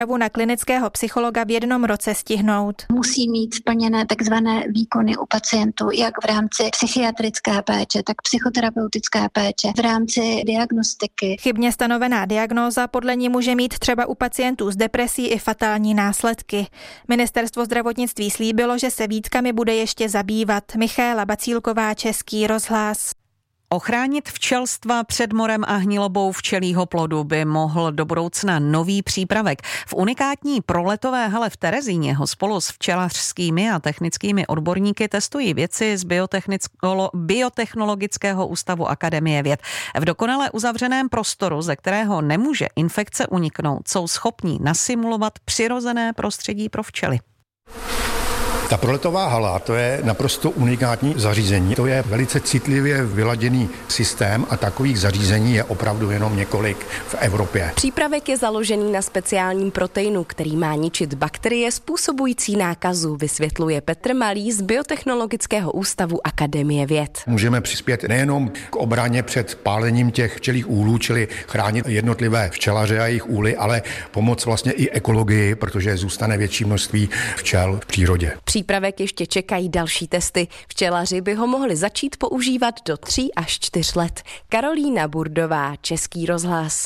na klinického psychologa v 1 roce stihnout. Musí mít splněné takzvané výkony u pacientů, jak v rámci psychiatrické péče, tak psychoterapeutické péče, v rámci diagnostiky. Chybně stanovená diagnóza podle ní může mít třeba u pacientů s depresí i fatální následky. Ministerstvo zdravotnictví slíbilo, že se výtkami bude ještě zabývat. Michaela Bacílková, Český rozhlas. Ochránit včelstva před morem a hnilobou včelího plodu by mohl do budoucna nový přípravek. V unikátní proletové hale v Terezíně ho spolu s včelařskými a technickými odborníky testují vědci z Biotechnologického ústavu Akademie věd. V dokonale uzavřeném prostoru, ze kterého nemůže infekce uniknout, jsou schopní nasimulovat přirozené prostředí pro včely. Ta proletová hala, to je naprosto unikátní zařízení. To je velice citlivě vyladěný systém a takových zařízení je opravdu jenom několik v Evropě. Přípravek je založený na speciálním proteinu, který má ničit bakterie způsobující nákazu, vysvětluje Petr Malý z Biotechnologického ústavu Akademie věd. Můžeme přispět nejenom k obraně před pálením těch včelích úlů, čili chránit jednotlivé včelaře a jejich úly, ale pomoct vlastně i ekologii, protože zůstane větší množství včel v přírodě. Přípravek ještě čekají další testy. Včelaři by ho mohli začít používat do 3 až 4 let. Karolína Burdová, Český rozhlas.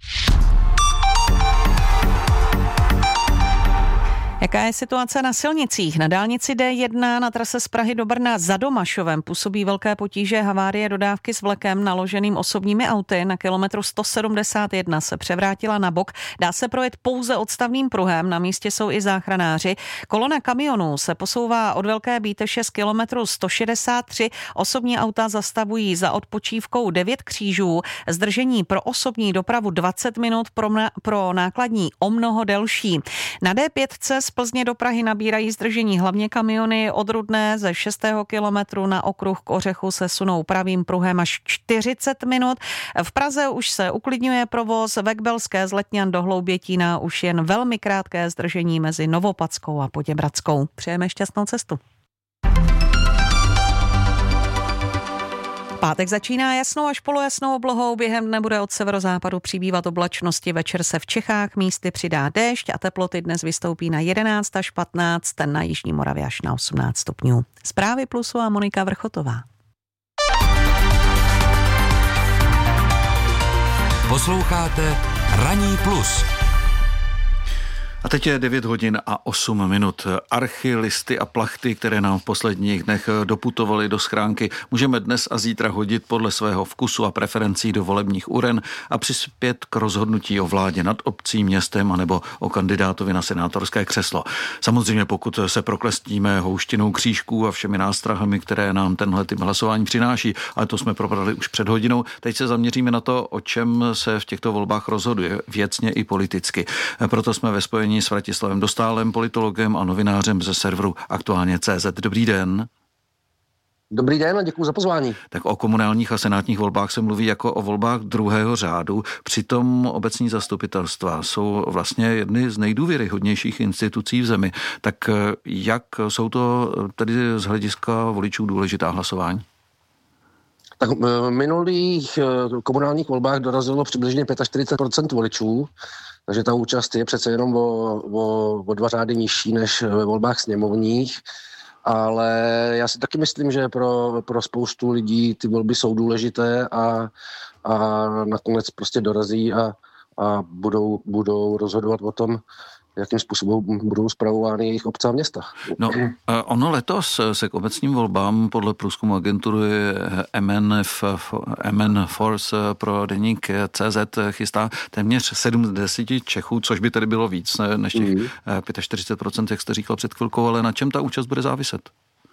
Jaká je situace na silnicích? Na dálnici D1 na trase z Prahy do Brna za Domašovem působí velké potíže. Havárie dodávky s vlekem naloženým osobními auty na kilometru 171 se převrátila na bok. Dá se projet pouze odstavným pruhem, na místě jsou i záchranáři. Kolona kamionů se posouvá od Velké Bíteše z kilometru 163. Osobní auta zastavují za odpočívkou 9 křížů. Zdržení pro osobní dopravu 20 minut, pro nákladní o mnoho delší. Na D5 z Plzně do Prahy nabírají zdržení hlavně kamiony. Od Rudné ze 6. kilometru na okruh k Ořechu se sunou pravým pruhem až 40 minut. V Praze už se uklidňuje provoz. Vekbelské z Letňan do Hloubětína už jen velmi krátké zdržení mezi Novopadskou a Poděbradskou. Přejeme šťastnou cestu. Pátek začíná jasnou až polojasnou oblohou, během dne bude od severozápadu přibývat oblačnosti, večer se v Čechách místy přidá déšť a teploty dnes vystoupí na 11 až 15, na jižní Moravě až na 18 stupňů. Zprávy Plusu a Monika Vrchotová. Posloucháte Ranní plus. A teď je 9 hodin a 8 minut. Archy, listy a plachty, které nám v posledních dnech doputovaly do schránky, můžeme dnes a zítra hodit podle svého vkusu a preferencí do volebních uren a přispět k rozhodnutí o vládě nad obcí, městem anebo o kandidátovi na senátorské křeslo. Samozřejmě pokud se proklestíme houštinou křížků a všemi nástrahami, které nám tenhle typ hlasování přináší, ale to jsme probrali už před hodinou, teď se zaměříme na to, o čem se v těchto volbách rozhoduje, věcně i politicky. Proto jsme ve spojení s Vratislavem Dostálem, politologem a novinářem ze serveru Aktuálně.cz. Dobrý den. Dobrý den a děkuji za pozvání. Tak o komunálních a senátních volbách se mluví jako o volbách druhého řádu. Přitom obecní zastupitelstva jsou vlastně jedny z nejdůvěryhodnějších institucí v zemi. Tak jak jsou to tedy z hlediska voličů důležitá hlasování? Tak v minulých komunálních volbách dorazilo přibližně 45% voličů, takže ta účast je přece jenom o 2 řády nižší než ve volbách sněmovních, ale já si taky myslím, že pro spoustu lidí ty volby jsou důležité a nakonec prostě dorazí a budou rozhodovat o tom, jakým způsobem budou spravovány jejich obce a města. No, ono letos se k obecním volbám podle průzkumu agentury MN Force pro deník CZ chystá téměř 70 Čechů, což by tedy bylo víc než těch 45%, jak jste říkal před chvilkou, ale na čem ta účast bude záviset?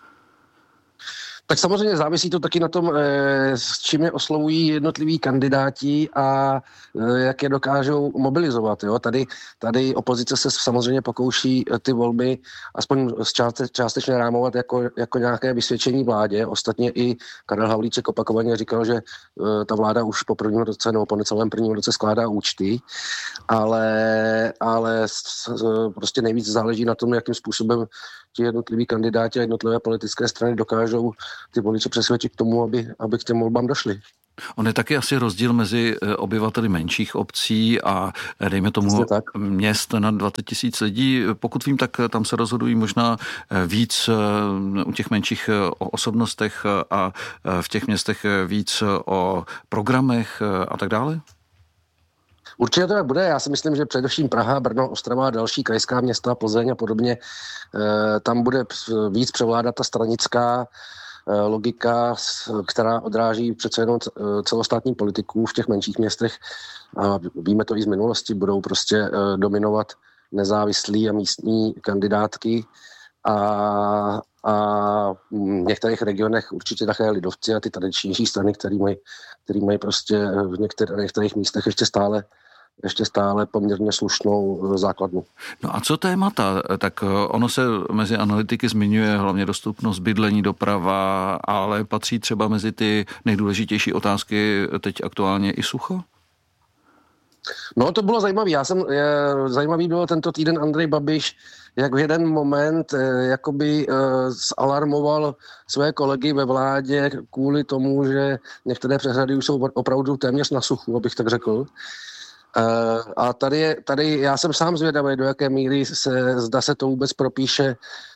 Tak samozřejmě závisí to taky na tom, s čím je oslovují jednotliví kandidáti a jak je dokážou mobilizovat. Jo? Tady opozice se samozřejmě pokouší ty volby aspoň částečně rámovat jako nějaké vysvědčení vládě. Ostatně i Karel Havlíček opakovaně říkal, že ta vláda už po prvním roce nebo po necelém prvním roce skládá účty, ale prostě nejvíc záleží na tom, jakým způsobem ti jednotliví kandidáti a jednotlivé politické strany dokážou ty voliče přesvědčit k tomu, aby k těm volbám došli. On je taky asi rozdíl mezi obyvateli menších obcí a dejme tomu měst nad 20 000 lidí. Pokud vím, tak tam se rozhodují možná víc u těch menších o osobnostech a v těch městech víc o programech a tak dále? Určitě to bude. Já si myslím, že především Praha, Brno, Ostrava a další krajská města, Plzeň a podobně, tam bude víc převládat ta stranická logika, která odráží přece jenom celostátní politiku v těch menších městech. A víme to i z minulosti, budou prostě dominovat nezávislí a místní kandidátky a v některých regionech určitě také lidovci a ty tradičnější strany, který mají prostě v některých místech ještě stále poměrně slušnou základnu. No a co témata? Tak ono se mezi analytiky zmiňuje hlavně dostupnost bydlení, doprava, ale patří třeba mezi ty nejdůležitější otázky teď aktuálně i sucho? No to bylo zajímavé. Zajímavý bylo tento týden Andrej Babiš, jak v jeden moment jakoby zalarmoval své kolegy ve vládě kvůli tomu, že některé přehrady už jsou opravdu téměř na suchu, abych tak řekl. A tady já jsem sám zvědavý, do jaké míry zda se to vůbec propíše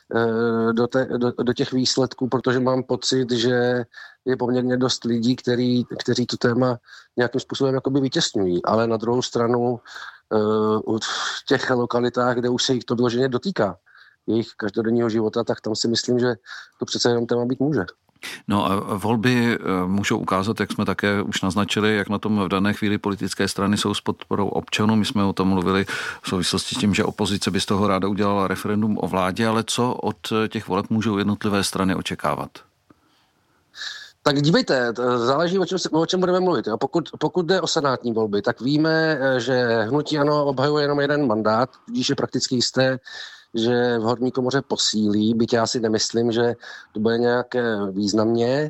do těch výsledků, protože mám pocit, že je poměrně dost lidí, kteří to téma nějakým způsobem jakoby vytěsňují, ale na druhou stranu v těch lokalitách, kde už se jich to vyloženě dotýká, jejich každodenního života, tak tam si myslím, že to přece jenom téma být může. No a volby můžou ukázat, jak jsme také už naznačili, jak na tom v dané chvíli politické strany jsou s podporou občanů. My jsme o tom mluvili v souvislosti s tím, že opozice by z toho ráda udělala referendum o vládě, ale co od těch voleb můžou jednotlivé strany očekávat? Tak dívejte, záleží, o čem budeme mluvit. Jo. Pokud jde o senátní volby, tak víme, že hnutí ANO obhajuje jenom jeden mandát, tudíž je prakticky jisté, že v horní komoře posílí, byť já si nemyslím, že to bude nějak významně.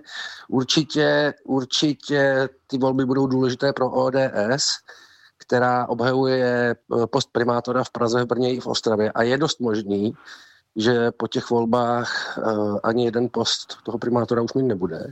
Určitě ty volby budou důležité pro ODS, která obhajuje post primátora v Praze, v Brně i v Ostravě. A je dost možný, že po těch volbách ani jeden post toho primátora už mít nebude.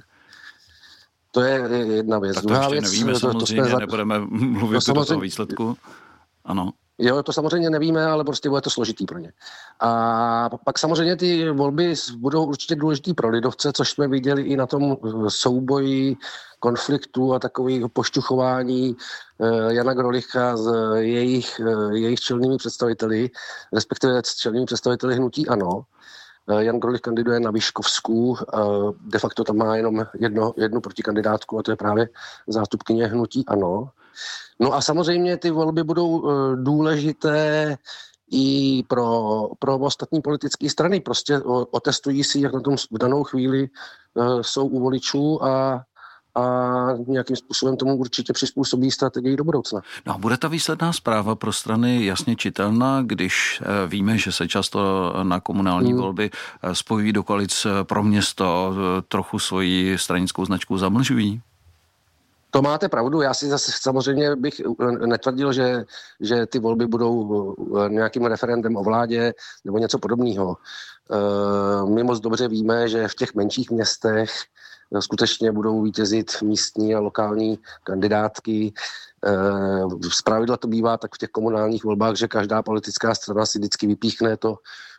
To je jedna věc. Tak to ještě nevíme, samozřejmě nebudeme mluvit o toho výsledku. Ano. Jo, to samozřejmě nevíme, ale prostě bude to složitý pro ně. A pak samozřejmě ty volby budou určitě důležitý pro lidovce, což jsme viděli i na tom souboji, konfliktu a takového pošťuchování Jana Grolicha s jejich čelnými představiteli, respektive s čelnými představiteli hnutí ANO. Jan Grolich kandiduje na Vyškovsku, de facto tam má jenom jednu protikandidátku a to je právě zástupkyně hnutí ANO. No a samozřejmě ty volby budou důležité i pro ostatní politické strany. Prostě otestují si, jak na tom v danou chvíli jsou u voličů a nějakým způsobem tomu určitě přizpůsobí strategii do budoucna. No a bude ta výsledná zpráva pro strany jasně čitelná, když víme, že se často na komunální volby spojují do koalic pro město, trochu svoji stranickou značku zamlžují? To máte pravdu, já si zase samozřejmě bych netvrdil, že ty volby budou nějakým referendem o vládě nebo něco podobného. My moc dobře víme, že v těch menších městech skutečně budou vítězit místní a lokální kandidátky. Zpravidla to bývá tak v těch komunálních volbách, že každá politická strana si vždycky vypíchne to,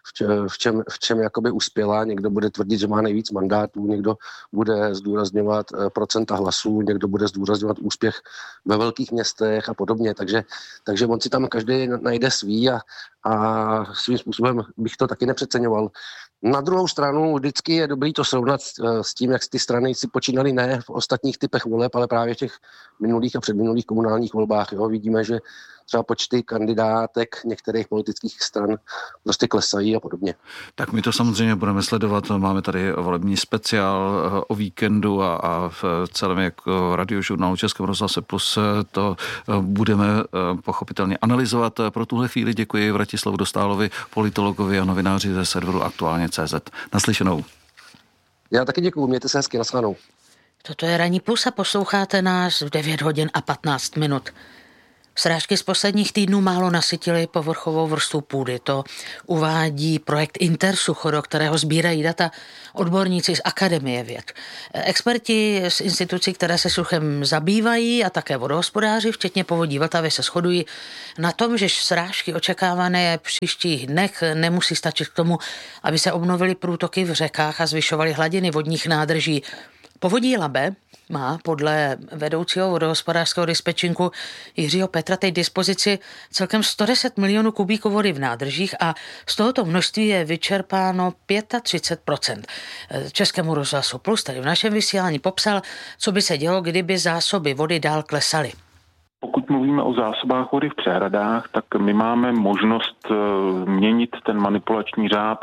v čem jakoby uspěla. Někdo bude tvrdit, že má nejvíc mandátů, někdo bude zdůrazňovat procenta hlasů, někdo bude zdůrazňovat úspěch ve velkých městech a podobně. Takže on si tam každý najde svý a svým způsobem bych to taky nepřeceňoval. Na druhou stranu vždycky je dobrý to srovnat s tím, jak ty strany si počínaly ne v ostatních typech voleb, ale právě v těch minulých a předminulých komunálních volbách. Jo. Vidíme, že třeba počty kandidátek některých politických stran prostě klesají a podobně. Tak my to samozřejmě budeme sledovat. Máme tady volební speciál o víkendu a v celém jako radiožurnálu Českém rozhlase Plus to budeme pochopitelně analyzovat. Pro tuhle chvíli děkuji Vratislavu Dostálovi, politologovi a novináři ze serveru Aktuálně.cz. Naslyšenou. Já taky děkuju, mějte se hezky, nashledanou. Toto je Ranní plus a posloucháte nás v 9 hodin a 15 minut. Srážky z posledních týdnů málo nasytily povrchovou vrstvu půdy. To uvádí projekt Intersucho, do kterého sbírají data odborníci z Akademie věd. Experti z institucí, které se suchem zabývají, a také vodohospodáři, včetně Povodí Vltavy, se shodují na tom, že srážky očekávané v příštích dnech nemusí stačit k tomu, aby se obnovily průtoky v řekách a zvyšovaly hladiny vodních nádrží. Povodí Labe má podle vedoucího vodohospodářského dispečinku Jiřího Petra teď dispozici celkem 110 milionů kubíků vody v nádržích a z tohoto množství je vyčerpáno 35%. Českému rozhlasu Plus tady v našem vysílání popsal, co by se dělo, kdyby zásoby vody dál klesaly. Pokud mluvíme o zásobách vody v přehradách, tak my máme možnost měnit ten manipulační řád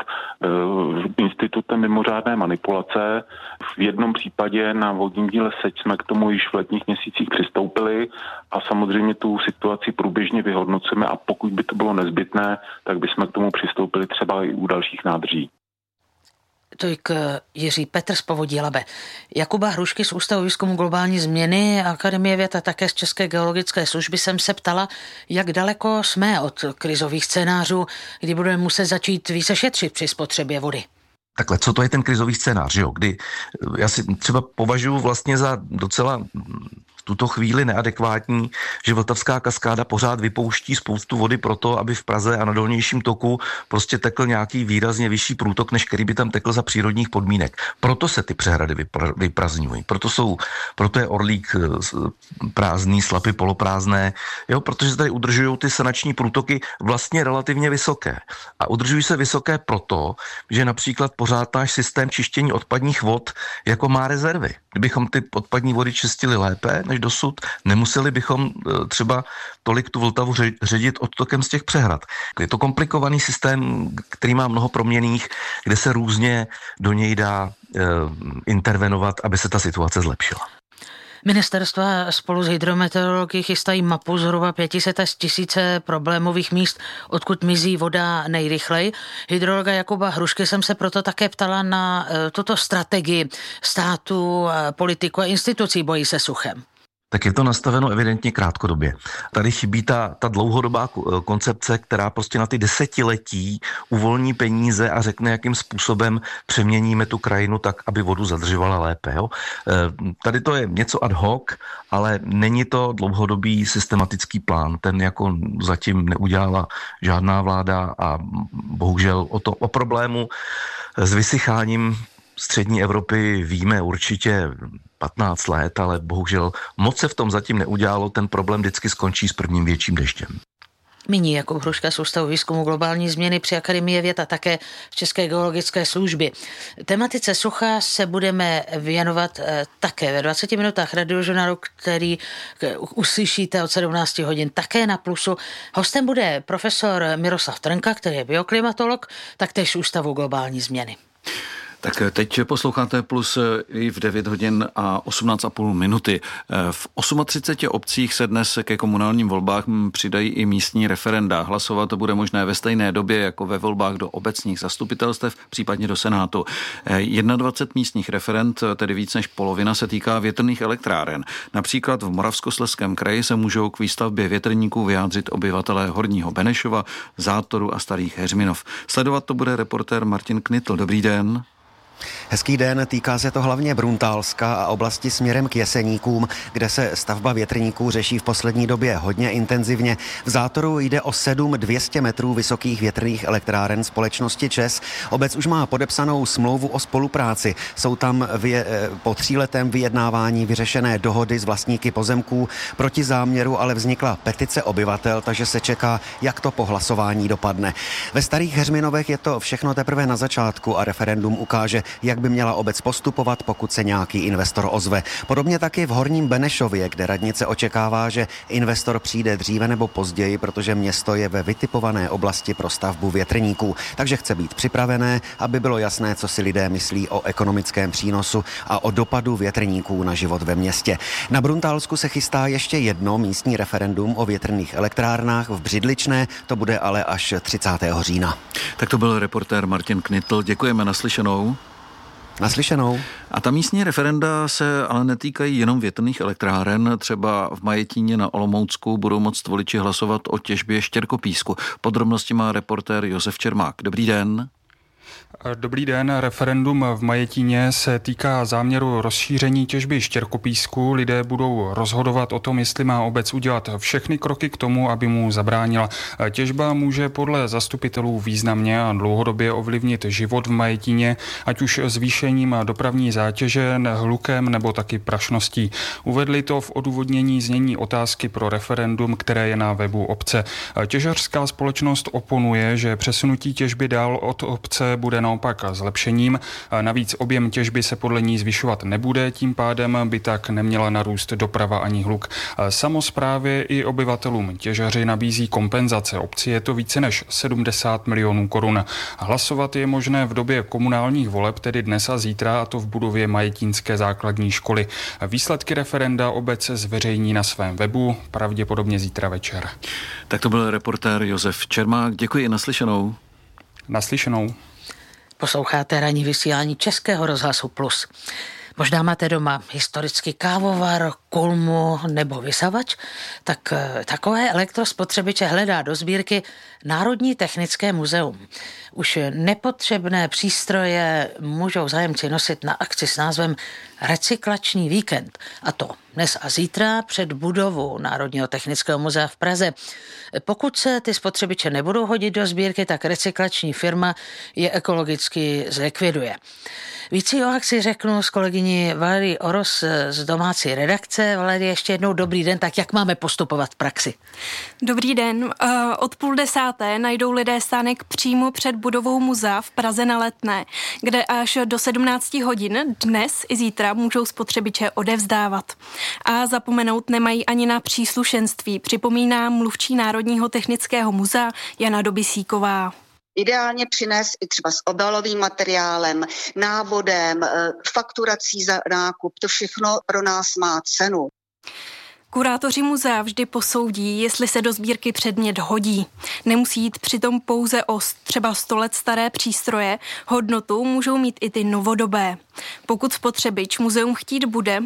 institutem mimořádné manipulace. V jednom případě na vodním díle Seď jsme k tomu již v letních měsících přistoupili a samozřejmě tu situaci průběžně vyhodnocujeme a pokud by to bylo nezbytné, tak bychom k tomu přistoupili třeba i u dalších nádrží. Tolik Jiří Petr z Povodí Labe. Jakuba Hrušky z Ústavu výzkumu globální změny Akademie věd a také z České geologické služby jsem se ptala, jak daleko jsme od krizových scénářů, kdy budeme muset začít více šetřit při spotřebě vody. Takhle, co to je ten krizový scénář, jo? Kdy já si třeba považuji vlastně za docela v tuto chvíli neadekvátní, že Vltavská kaskáda pořád vypouští spoustu vody proto, aby v Praze a na dolnějším toku prostě tekl nějaký výrazně vyšší průtok, než který by tam tekl za přírodních podmínek. Proto se ty přehrady vyprazňují. Proto je Orlík prázdný, Slapy poloprázdné, jo? Protože se tady udržují ty sanační průtoky vlastně relativně vysoké. A udržují se vysoké proto, že například pořád náš systém čištění odpadních vod jako má rezervy. Kdybychom ty odpadní vody čistili lépe než dosud, nemuseli bychom třeba tolik tu Vltavu ředit odtokem z těch přehrad. Je to komplikovaný systém, který má mnoho proměnných, kde se různě do něj dá intervenovat, aby se ta situace zlepšila. Ministerstva spolu s hydrometeorology chystají mapu zhruba 500 až 1000 problémových míst, odkud mizí voda nejrychleji. Hydrologa Jakuba Hrušky jsem se proto také ptala na tuto strategii státu, politiku a institucí boji se suchem. Tak je to nastaveno evidentně krátkodobě. Tady chybí ta dlouhodobá koncepce, která prostě na ty desetiletí uvolní peníze a řekne, jakým způsobem přeměníme tu krajinu tak, aby vodu zadržovala lépe. Jo? Tady to je něco ad hoc, ale není to dlouhodobý systematický plán. Ten jako zatím neudělala žádná vláda a bohužel o problému s vysycháním střední Evropy víme určitě 15 let, ale bohužel moc se v tom zatím neudělalo, ten problém vždycky skončí s prvním větším deštěm. Míní Jakub Hruška z Ústavu výzkumu globální změny při Akademii věd a také v České geologické službě. Tematice sucha se budeme věnovat také ve 20 minutách radiožurnálu, který uslyšíte od 17 hodin také na Plusu. Hostem bude profesor Miroslav Trnka, který je bioklimatolog, taktéž Ústavu globální změny. Tak teď posloucháte Plus i v 9 hodin a 18,5 minuty. V 38 obcích se dnes ke komunálním volbám přidají i místní referenda. Hlasovat bude možné ve stejné době jako ve volbách do obecních zastupitelstev, případně do Senátu. 21 místních referend, tedy víc než polovina, se týká větrných elektráren. Například v Moravskoslezském kraji se můžou k výstavbě větrníků vyjádřit obyvatelé Horního Benešova, Zátoru a Starých Heřminov. Sledovat to bude reportér Martin Knitl. Dobrý den. Hezký den, týká se to hlavně Bruntálska a oblasti směrem k Jeseníkům, kde se stavba větrníků řeší v poslední době hodně intenzivně. V Zátoru jde o 7 200 metrů vysokých větrných elektráren společnosti ČEZ. Obec už má podepsanou smlouvu o spolupráci. Jsou tam po 3letém vyjednávání vyřešené dohody s vlastníky pozemků. Proti záměru ale vznikla petice obyvatel, takže se čeká, jak to po hlasování dopadne. Ve Starých Heřminovech je to všechno teprve na začátku a referendum ukáže, jak by měla obec postupovat, pokud se nějaký investor ozve. Podobně taky v Horním Benešově, kde radnice očekává, že investor přijde dříve nebo později, protože město je ve vytipované oblasti pro stavbu větrníků. Takže chce být připravené, aby bylo jasné, co si lidé myslí o ekonomickém přínosu a o dopadu větrníků na život ve městě. Na Bruntálsku se chystá ještě jedno místní referendum o větrných elektrárnách v Břidličné, to bude ale až 30. října. Tak to byl reportér Martin Knitl. Děkujeme, naslyšenou. Naslyšenou. A ta místní referenda se ale netýkají jenom větrných elektráren. Třeba v Majetíně na Olomoucku budou moct voliči hlasovat o těžbě štěrkopísku. Podrobnosti má reportér Josef Čermák. Dobrý den. Dobrý den, referendum v Majetíně se týká záměru rozšíření těžby štěrkopísku. Lidé budou rozhodovat o tom, jestli má obec udělat všechny kroky k tomu, aby mu zabránila. Těžba může podle zastupitelů významně a dlouhodobě ovlivnit život v Majetíně, ať už zvýšením dopravní zátěže, hlukem nebo taky prašností. Uvedli to v odůvodnění znění otázky pro referendum, které je na webu obce. Těžařská společnost oponuje, že přesunutí těžby dál od obce bude naopak zlepšením. Navíc objem těžby se podle ní zvyšovat nebude, tím pádem by tak neměla narůst doprava ani hluk. Samosprávě i obyvatelům těžaři nabízí kompenzace. Obci je to více než 70 milionů korun. Hlasovat je možné v době komunálních voleb, tedy dnes a zítra, a to v budově Majetínské základní školy. Výsledky referenda obec zveřejní na svém webu, pravděpodobně zítra večer. Tak to byl reportér Josef Čermák. Děkuji, naslyšenou. Naslyšenou. Posloucháte ranní vysílání Českého rozhlasu Plus. Možná máte doma historický kávovar, kulmu nebo vysavač, tak takové elektrospotřebiče hledá do sbírky Národní technické muzeum. Už nepotřebné přístroje můžou zájemci nosit na akci s názvem Recyklační víkend. A to dnes a zítra před budovou Národního technického muzea v Praze. Pokud se ty spotřebiče nebudou hodit do sbírky, tak recyklační firma je ekologicky zlikviduje. Více o akci řeknu s kolegyní Valerii Oros z domácí redakce. Valerie, ještě jednou dobrý den, tak jak máme postupovat v praxi? Dobrý den. Od 9:30 najdou lidé stánek přímo před budovou muzea v Praze na Letné, kde až do 17 hodin dnes i zítra můžou spotřebiče odevzdávat. A zapomenout nemají ani na příslušenství, připomíná mluvčí Národního technického muzea Jana Dobysíková. Ideálně přinést i třeba s obalovým materiálem, návodem, fakturací za nákup. To všechno pro nás má cenu. Kurátoři muzea vždy posoudí, jestli se do sbírky předmět hodí. Nemusí jít přitom pouze o třeba 100 let staré přístroje, hodnotu můžou mít i ty novodobé. Pokud spotřebič muzeum chtít bude,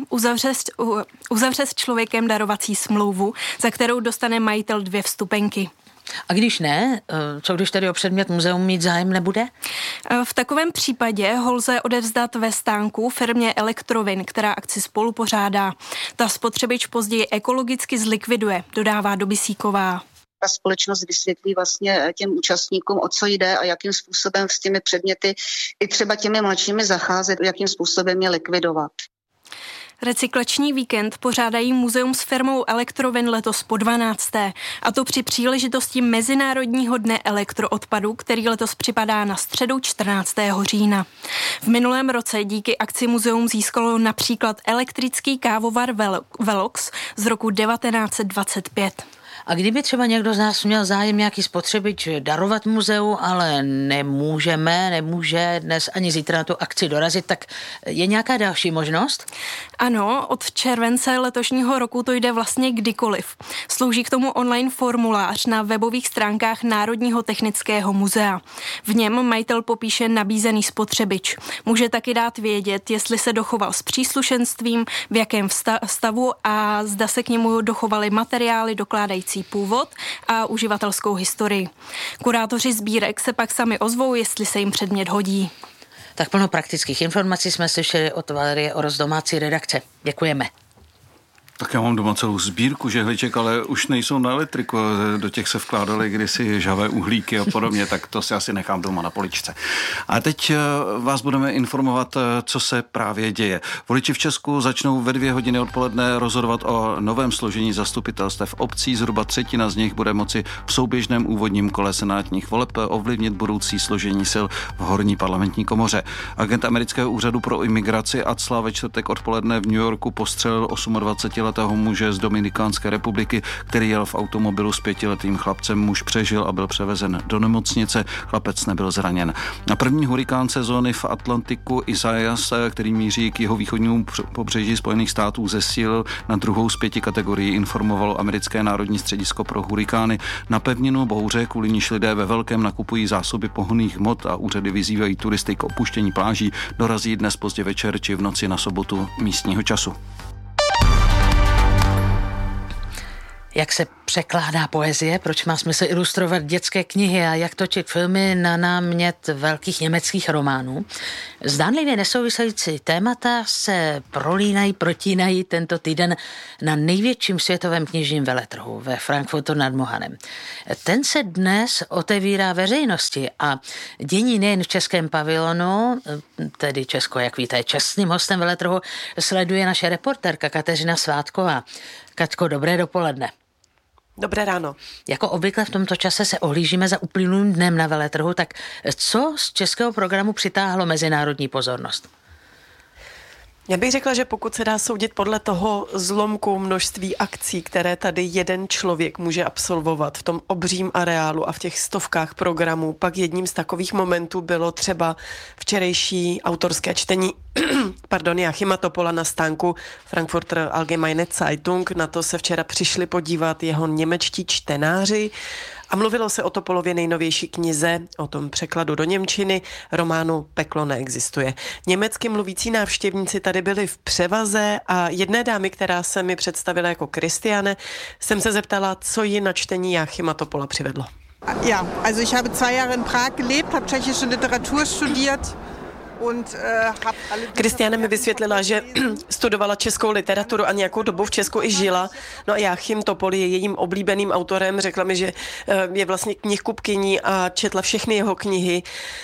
uzavře s člověkem darovací smlouvu, za kterou dostane majitel 2 vstupenky. A když ne, co když tedy o předmět muzeum mít zájem nebude? V takovém případě ho lze odevzdat ve stánku firmě Elektrovin, která akci spolupořádá. Ta spotřebič později ekologicky zlikviduje, dodává Dobysíková. Ta společnost vysvětlí vlastně těm účastníkům, o co jde a jakým způsobem s těmi předměty i třeba těmi mladšími zacházet, jakým způsobem je likvidovat. Recyklační víkend pořádají muzeum s firmou Elektrovin letos po 12. A to při příležitosti Mezinárodního dne elektroodpadu, který letos připadá na středu 14. října. V minulém roce díky akci muzeum získalo například elektrický kávovar Velox z roku 1925. A kdyby třeba někdo z nás měl zájem nějaký spotřebič darovat muzeu, ale nemůže dnes ani zítra na tu akci dorazit, tak je nějaká další možnost? Ano, od července letošního roku to jde vlastně kdykoliv. Slouží k tomu online formulář na webových stránkách Národního technického muzea. V něm majitel popíše nabízený spotřebič. Může taky dát vědět, jestli se dochoval s příslušenstvím, v jakém stavu a zda se k němu dochovaly materiály dokládající původ a uživatelskou historii. Kurátoři sbírek se pak sami ozvou, jestli se jim předmět hodí. Tak plno praktických informací jsme slyšeli od Valerie Oros z domácí redakce. Děkujeme. Tak já mám doma celou sbírku žehliček, ale už nejsou na elektriku. Do těch se vkládaly kdysi žhavé uhlíky a podobně, tak to si asi nechám doma na poličce. A teď vás budeme informovat, co se právě děje. Voliči v Česku začnou ve 2 hodiny odpoledne rozhodovat o novém složení zastupitelstev obcí. Zhruba 1/3 z nich bude moci v souběžném úvodním kole senátních voleb ovlivnit budoucí složení sil v horní parlamentní komoře. Agent amerického úřadu pro imigraci ACLA ve čtvrtek odpoledne v New Yorku postřelil 25letého muže z Dominikánské republiky, který jel v automobilu s 5letým chlapcem. Muž přežil a byl převezen do nemocnice, chlapec nebyl zraněn. Na první hurikán sezóny v Atlantiku Isaias, který míří k jihovýchodnímu pobřeží Spojených států, zesílil na druhou z 5 kategorií, informovalo americké národní středisko pro hurikány. Na pevninu bouře, kvůli níž lidé ve velkém nakupují zásoby pohonných hmot a úřady vyzývají turisty k opuštění pláží, dorazí dnes pozdě večer či v noci na sobotu místního času. Jak se překládá poezie, proč má smysl ilustrovat dětské knihy a jak točit filmy na námět velkých německých románů. Zdánlivě nesouvisející témata se prolínají, protínají tento týden na největším světovém knižním veletrhu ve Frankfurtu nad Mohanem. Ten se dnes otevírá veřejnosti a dění nejen v českém pavilonu, tedy Česko, jak víte, je čestným hostem veletrhu, sleduje naše reportérka Kateřina Svátková. Kaťko, dobré dopoledne. Dobré ráno. Jako obvykle v tomto čase se ohlížíme za uplynulým dnem na veletrhu, tak co z českého programu přitáhlo mezinárodní pozornost? Já bych řekla, že pokud se dá soudit podle toho zlomku množství akcí, které tady jeden člověk může absolvovat v tom obřím areálu a v těch stovkách programů, pak jedním z takových momentů bylo třeba včerejší autorské čtení Joachima Topola na stánku Frankfurter Allgemeine Zeitung. Na to se včera přišli podívat jeho němečtí čtenáři. A mluvilo se o Topolově nejnovější knize, o tom překladu do němčiny, románu Peklo neexistuje. Německy mluvící návštěvníci tady byli v převaze a jedné dámy, která se mi představila jako Christiane, jsem se zeptala, co ji na čtení Joachima Topola přivedlo. Ja, also ich habe 2 Jahre in Prag gelebt, habe tschechische Literatur studiert. Christiane mi vysvětlila, že studovala českou literaturu a nějakou dobu v Česku i žila. No a Joachim Topol je jejím oblíbeným autorem. Řekla mi, že je vlastně knihkupkyní a četla všechny jeho knihy.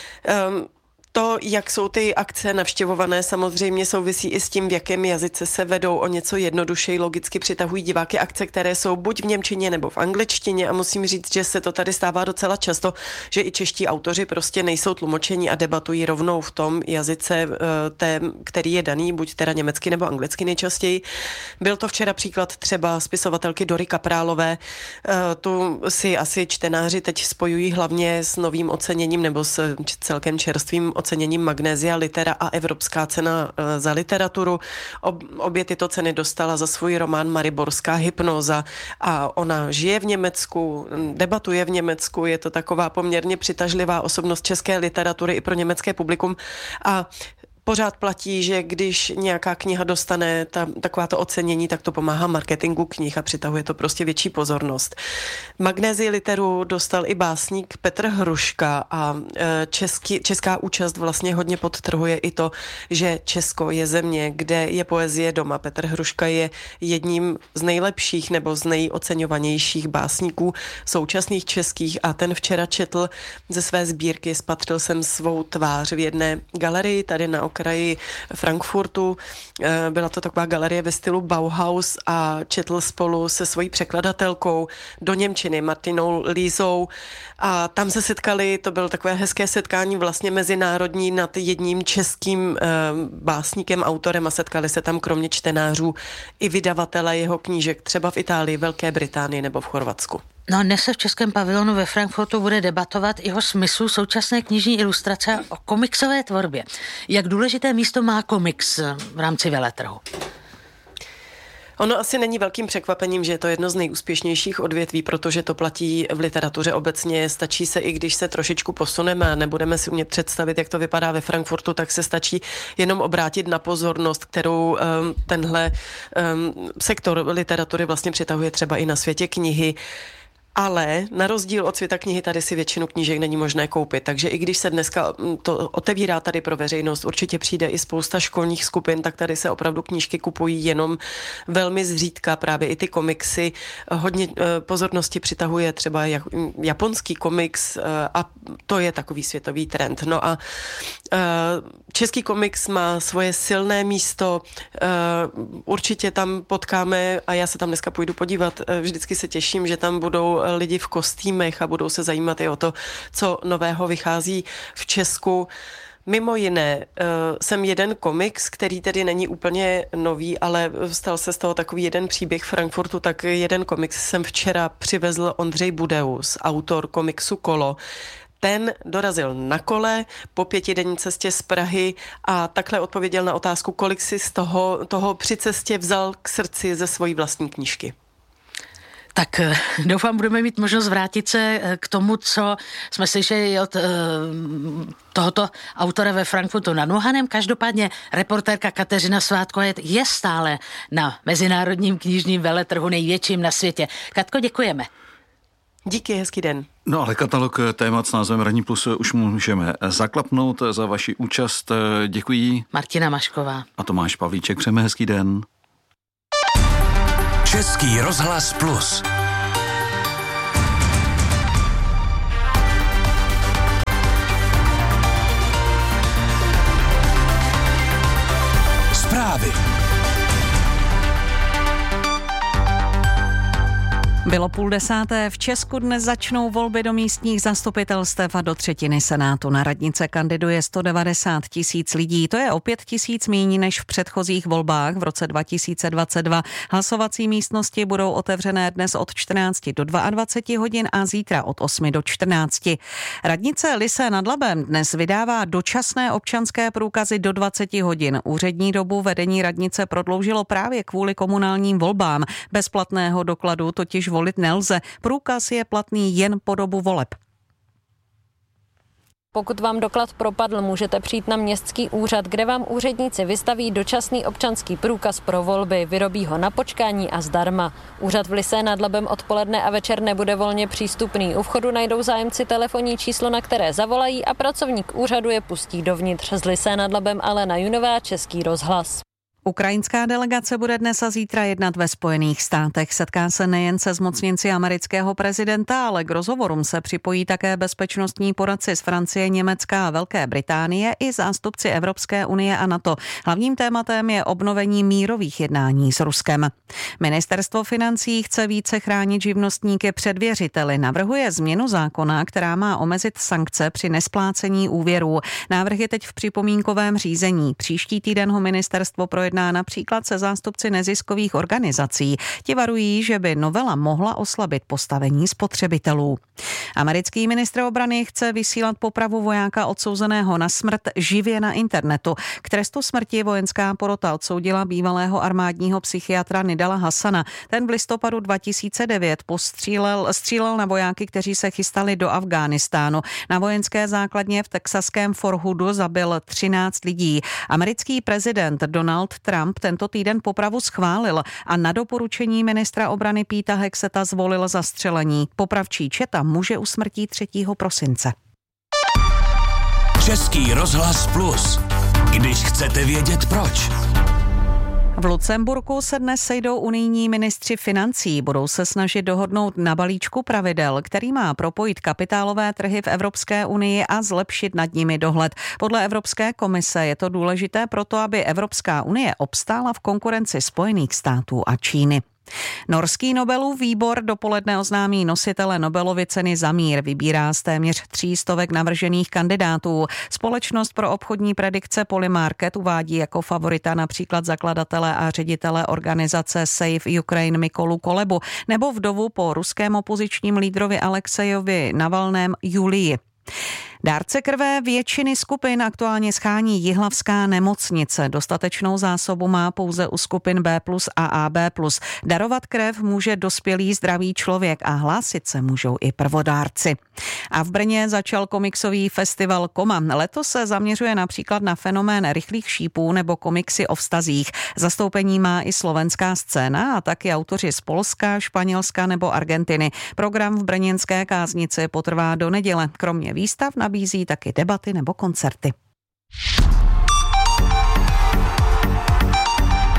To, jak jsou ty akce navštěvované, samozřejmě souvisí i s tím, v jakém jazyce se vedou. O něco jednodušeji logicky přitahují diváky akce, které jsou buď v němčině nebo v angličtině a musím říct, že se to tady stává docela často, že i čeští autoři prostě nejsou tlumočení a debatují rovnou v tom jazyce, který je daný, buď teda německy nebo anglicky nejčastěji. Byl to včera příklad třeba spisovatelky Dory Kaprálové. Tu si asi čtenáři teď spojují hlavně s novým oceněním nebo s celkem čerstvým oceněním Magnésia Litera a Evropská cena za literaturu. Obě tyto ceny dostala za svůj román Mariborská hypnóza a ona žije v Německu, debatuje v Německu, je to taková poměrně přitažlivá osobnost české literatury i pro německé publikum a pořád platí, že když nějaká kniha dostane takováto ocenění, tak to pomáhá marketingu knih a přitahuje to prostě větší pozornost. Magnézii literu dostal i básník Petr Hruška a česká účast vlastně hodně podtrhuje i to, že Česko je země, kde je poezie doma. Petr Hruška je jedním z nejlepších nebo z nejoceňovanějších básníků současných českých a ten včera četl ze své sbírky Spatřil jsem svou tvář v jedné galerii tady na okraji Frankfurtu. Byla to taková galerie ve stylu Bauhaus a četl spolu se svojí překladatelkou do němčiny Martinou Lízou a tam se setkali, to bylo takové hezké setkání vlastně mezinárodní nad jedním českým básníkem, autorem a setkali se tam kromě čtenářů i vydavatele jeho knížek třeba v Itálii, Velké Británii nebo v Chorvatsku. No, dnes se v českém pavilonu ve Frankfurtu bude debatovat i o smyslu současné knižní ilustrace o komiksové tvorbě. Jak důležité místo má komiks v rámci veletrhu? Ono asi není velkým překvapením, že je to jedno z nejúspěšnějších odvětví, protože to platí v literatuře obecně. Stačí se, i když se trošičku posuneme a nebudeme si umět představit, jak to vypadá ve Frankfurtu, tak se stačí jenom obrátit na pozornost, kterou tenhle sektor literatury vlastně přitahuje třeba i na světě knihy. Ale na rozdíl od světa knihy tady si většinu knížek není možné koupit, takže i když se dneska to otevírá tady pro veřejnost, určitě přijde i spousta školních skupin, tak tady se opravdu knížky kupují jenom velmi zřídka, právě i ty komiksy. Hodně pozornosti přitahuje třeba japonský komiks a to je takový světový trend. No a český komiks má svoje silné místo, určitě tam potkáme a já se tam dneska půjdu podívat, vždycky se těším, že tam budou lidi v kostýmech a budou se zajímat i o to, co nového vychází v Česku. Mimo jiné jsem jeden komiks, který tedy není úplně nový, ale stal se z toho takový jeden příběh Frankfurtu, tak jeden komiks jsem včera přivezl Ondřej Budeus, autor komiksu Kolo. Ten dorazil na kole po 5denní cestě z Prahy a takhle odpověděl na otázku, kolik si z toho při cestě vzal k srdci ze svojí vlastní knížky. Tak doufám, budeme mít možnost vrátit se k tomu, co jsme slyšeli od tohoto autora ve Frankfurtu nad Mohanem. Každopádně reportérka Kateřina Svátková je stále na mezinárodním knižním veletrhu, největším na světě. Katko, děkujeme. Díky, hezký den. No ale katalog témat s názvem Ranní plus už můžeme zaklapnout. Za vaši účast děkuji Martina Mašková a Tomáš Pavlíček. Přejeme hezký den. Český rozhlas plus. Zprávy. Bylo 9:30. V Česku dnes začnou volby do místních zastupitelstev a do třetiny senátu. Na radnice kandiduje 190 000 lidí. To je o 5 000 míň než v předchozích volbách v roce 2022. Hlasovací místnosti budou otevřené dnes od 14 do 22 hodin a zítra od 8 do 14. Radnice Lysé nad Labem dnes vydává dočasné občanské průkazy do 20 hodin. Úřední dobu vedení radnice prodloužilo právě kvůli komunálním volbám. Bezplatného dokladu totiž volit nelze. Průkaz je platný jen po dobu voleb. Pokud vám doklad propadl, můžete přijít na městský úřad, kde vám úředníci vystaví dočasný občanský průkaz pro volby. Vyrobí ho na počkání a zdarma. Úřad v Lysé nad Labem odpoledne a večer nebude volně přístupný. U vchodu najdou zájemci telefonní číslo, na které zavolají a pracovník úřadu je pustí dovnitř. Z Lysé nad Labem Alena Junová, Český rozhlas. Ukrajinská delegace bude dnes a zítra jednat ve Spojených státech. Setká se nejen se zmocněnci amerického prezidenta, ale k rozhovorům se připojí také bezpečnostní poradci z Francie, Německa a Velké Británie i zástupci Evropské unie a NATO. Hlavním tématem je obnovení mírových jednání s Ruskem. Ministerstvo financí chce více chránit živnostníky před věřiteli. Navrhuje změnu zákona, která má omezit sankce při nesplácení úvěrů. Návrh je teď v připomínkovém řízení. Příští týden ho ministerstvo projedná například se zástupci neziskových organizací. Ti varují, že by novela mohla oslabit postavení spotřebitelů. Americký ministr obrany chce vysílat popravu vojáka odsouzeného na smrt živě na internetu. K trestu smrti vojenská porota odsoudila bývalého armádního psychiatra Nidala Hassana. Ten v listopadu 2009 střílel na vojáky, kteří se chystali do Afghánistánu. Na vojenské základně v texaském Fort Hoodu zabil 13 lidí. Americký prezident Donald Trump tento týden popravu schválil a na doporučení ministra obrany Peta Hexeta zvolil zastřelení. Popravčí četa může usmrtí 3. prosince. Český rozhlas plus. Když chcete vědět proč. V Lucemburku se dnes sejdou unijní ministři financí. Budou se snažit dohodnout na balíčku pravidel, který má propojit kapitálové trhy v Evropské unii a zlepšit nad nimi dohled. Podle Evropské komise je to důležité proto, aby Evropská unie obstála v konkurenci Spojených států a Číny. Norský Nobelův výbor dopoledne oznámí nositele Nobelovy ceny za mír. Vybírá z téměř 300 navržených kandidátů. Společnost pro obchodní predikce Polymarket uvádí jako favorita například zakladatele a ředitele organizace Save Ukraine Mykolu Kolebu nebo vdovu po ruském opozičním lídrovi Alexejovi Navalném Julii. Dárce krve většiny skupin aktuálně schání Jihlavská nemocnice. Dostatečnou zásobu má pouze u skupin B+ a AB+. Darovat krev může dospělý zdravý člověk a hlásit se můžou i prvodárci. A v Brně začal komiksový festival Koma. Letos se zaměřuje například na fenomén rychlých šípů nebo komiksy o vztazích. Zastoupení má i slovenská scéna a taky autoři z Polska, Španělska nebo Argentiny. Program v brněnské káznici potrvá do neděle. Kromě výstav nabízí taky debaty nebo koncerty.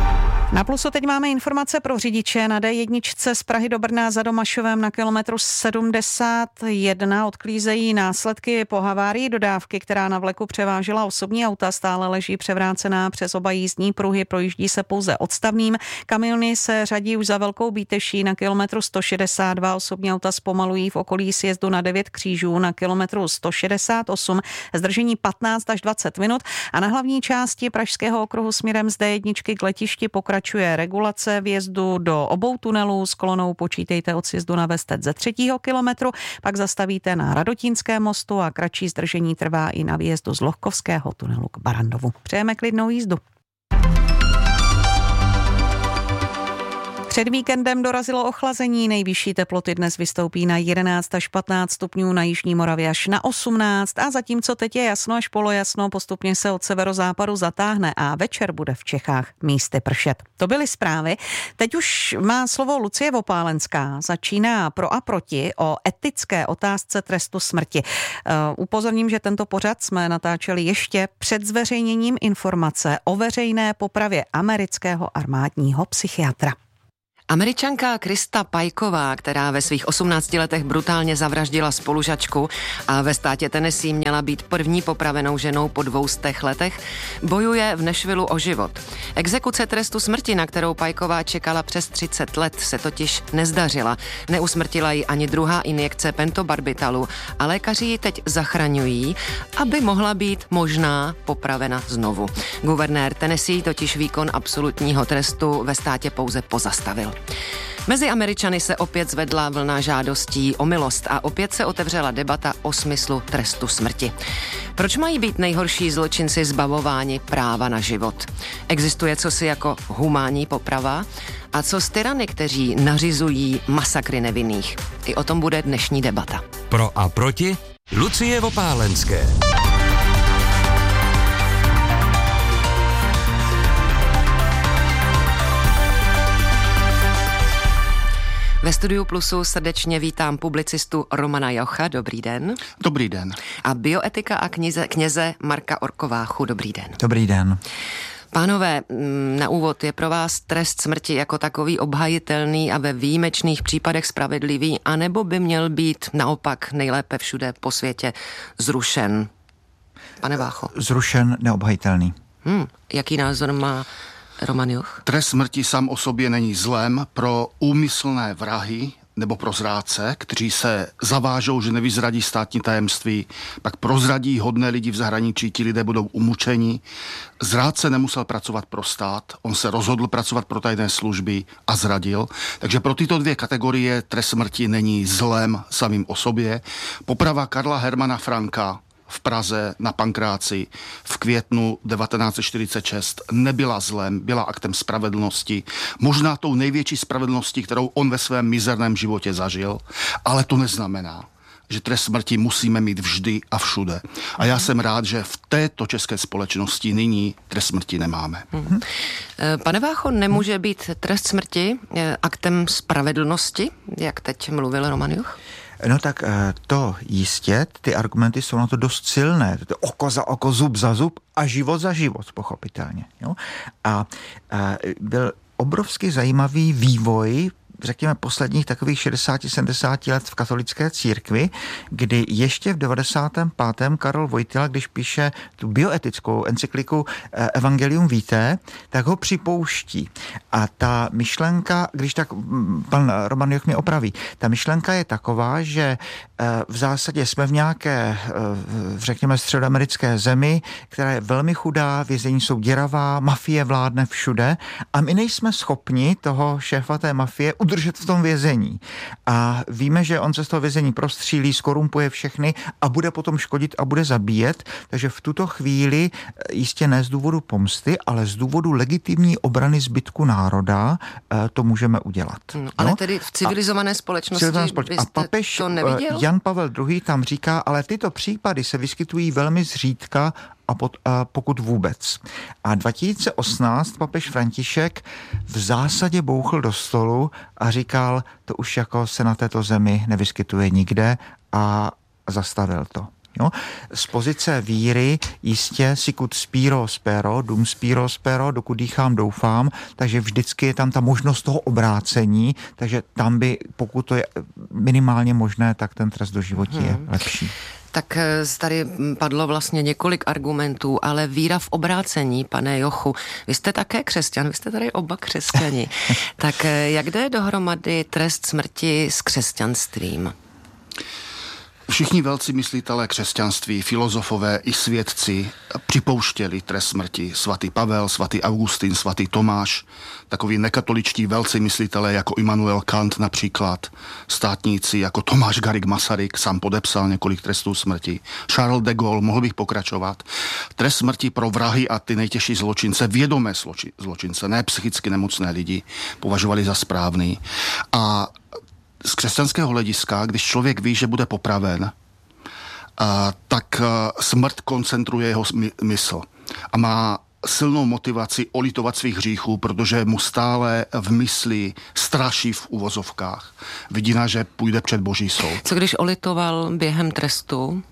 Na Plusu teď máme informace pro řidiče. Na D1 z Prahy do Brna za Domašovem na kilometru 71 odklízejí následky po havárii dodávky, která na vleku převážela osobní auta. Stále leží převrácená přes oba jízdní pruhy, projíždí se pouze odstavným. Kamiony se řadí už za Velkou Bíteší na kilometru 162. Osobní auta zpomalují v okolí sjezdu na 9 křížů na kilometru 168. Zdržení 15 až 20 minut a na hlavní části Pražského okruhu směrem z D1 k letišti pokračuje regulace vjezdu do obou tunelů. S kolonou počítejte od sjezdu na Vestec ze 3. kilometru, pak zastavíte na Radotínském mostu a kratší zdržení trvá i na výjezdu z Lohkovského tunelu k Barandovu. Přejeme klidnou jízdu. Před víkendem dorazilo ochlazení, nejvyšší teploty dnes vystoupí na 11 až 15 stupňů, na jižní Moravě až na 18 a zatímco teď je jasno až polojasno, postupně se od severozápadu zatáhne a večer bude v Čechách místy pršet. To byly zprávy. Teď už má slovo Lucie Vopálenská. Začíná pro a proti o etické otázce trestu smrti. Upozorním, že tento pořad jsme natáčeli ještě před zveřejněním informace o veřejné popravě amerického armádního psychiatra. Američanka Krista Pajková, která ve svých 18 letech brutálně zavraždila spolužačku a ve státě Tennessee měla být první popravenou ženou po 200 letech, bojuje v Nashvillu o život. Exekuce trestu smrti, na kterou Pajková čekala přes 30 let, se totiž nezdařila. Neusmrtila ji ani druhá injekce pentobarbitalu a lékaři ji teď zachraňují, aby mohla být možná popravena znovu. Guvernér Tennessee totiž výkon absolutního trestu ve státě pouze pozastavil. Mezi Američany se opět zvedla vlna žádostí o milost a opět se otevřela debata o smyslu trestu smrti. Proč mají být nejhorší zločinci zbavováni práva na život? Existuje cosi jako humánní poprava? A co s tyrany, kteří nařizují masakry nevinných? I o tom bude dnešní debata. Pro a proti Lucie Vopálenské. Ve studiu Plusu srdečně vítám publicistu Romana Jocha. Dobrý den. Dobrý den. A bioetika a kněze Marka Orkováchu. Dobrý den. Dobrý den. Pánové, na úvod, je pro vás trest smrti jako takový obhajitelný a ve výjimečných případech spravedlivý, anebo by měl být naopak nejlépe všude po světě zrušen? Pane Vácho. Zrušen, neobhajitelný. Jaký názor má Roman Joch? Trest smrti sám o sobě není zlem pro úmyslné vrahy nebo pro zrádce, kteří se zavážou, že nevyzradí státní tajemství, pak prozradí hodné lidi v zahraničí, ti lidé budou umučeni. Zrádce nemusel pracovat pro stát, on se rozhodl pracovat pro tajné služby a zradil. Takže pro tyto dvě kategorie trest smrti není zlem samým o sobě. Poprava Karla Hermana Franka v Praze na Pankráci v květnu 1946 nebyla zlem, byla aktem spravedlnosti, možná tou největší spravedlností, kterou on ve svém mizerném životě zažil, ale to neznamená, že trest smrti musíme mít vždy a všude. A já jsem rád, že v této české společnosti nyní trest smrti nemáme. Pane Vácho, nemůže být trest smrti aktem spravedlnosti, jak teď mluvil Roman Joch? No tak to jistě, ty argumenty jsou na to dost silné. To oko za oko, zub za zub a život za život, pochopitelně. Jo? A byl obrovsky zajímavý vývoj, řekněme, posledních takových 60-70 let v katolické církvi, kdy ještě v 95. Karol Wojtyla, když píše tu bioetickou encykliku Evangelium Vitae, tak ho připouští. A ta myšlenka, když tak pan Roman Joch mě opraví, ta myšlenka je taková, že v zásadě jsme v nějaké, řekněme, středoamerické zemi, která je velmi chudá, vězení jsou děravá, mafie vládne všude a my nejsme schopni toho šéfa té mafie udržet v tom vězení. A víme, že on se z toho vězení prostřílí, skorumpuje všechny a bude potom škodit a bude zabíjet, takže v tuto chvíli jistě ne z důvodu pomsty, ale z důvodu legitimní obrany zbytku národa to můžeme udělat. Ale tedy v civilizované společnosti a papež to neviděl? Jan Pavel II. Tam říká, ale tyto případy se vyskytují velmi zřídka a pokud vůbec. A 2018 papež František v zásadě bouchl do stolu a říkal, to už jako se na této zemi nevyskytuje nikde a zastavil to. Jo? Z pozice víry jistě sicut spiro spero, dum spiro spero, dokud dýchám, doufám, takže vždycky je tam ta možnost toho obrácení, takže tam by, pokud to je minimálně možné, tak ten trest doživotí je lepší. Tak tady padlo vlastně několik argumentů, ale víra v obrácení, pane Jochu, vy jste také křesťan, vy jste tady oba křesťani. Tak jak jde dohromady trest smrti s křesťanstvím? Všichni velcí myslitelé křesťanství, filozofové i svědci připouštěli trest smrti. Svatý Pavel, svatý Augustin, svatý Tomáš, takoví nekatoličtí velcí myslitelé jako Immanuel Kant například, státníci jako Tomáš Garrigue Masaryk, sám podepsal několik trestů smrti, Charles de Gaulle, mohl bych pokračovat. Trest smrti pro vrahy a ty nejtěžší zločince, vědomé zločince, ne psychicky nemocné lidi, považovali za správný. A z křesťanského hlediska, když člověk ví, že bude popraven, tak smrt koncentruje jeho mysl a má silnou motivaci olitovat svých hříchů, protože mu stále v mysli straší v uvozovkách vidina, že půjde před Boží soud. Co když olitoval během trestu?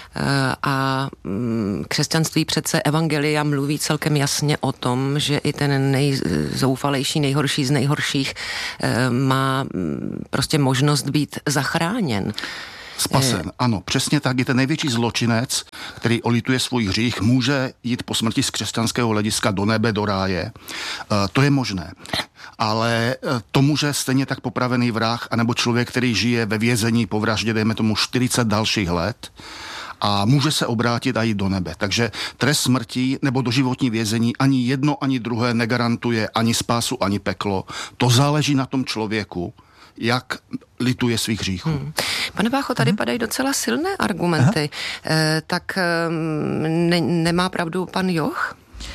A křesťanství přece evangelia mluví celkem jasně o tom, že i ten nejzoufalejší, nejhorší z nejhorších má prostě možnost být zachráněn. Spasen, ano, přesně tak. Je ten největší zločinec, který olituje svůj hřích, může jít po smrti z křesťanského hlediska do nebe, do ráje. To je možné. Ale to může stejně tak popravený vrah, anebo člověk, který žije ve vězení po vraždě, dejme tomu 40 dalších let, a může se obrátit a jít do nebe. Takže trest smrti nebo doživotní vězení ani jedno, ani druhé negarantuje ani spásu, ani peklo. To záleží na tom člověku, jak lituje svých hříchů. Pane Vácho, tady padají docela silné argumenty. Tak nemá pravdu pan Joch?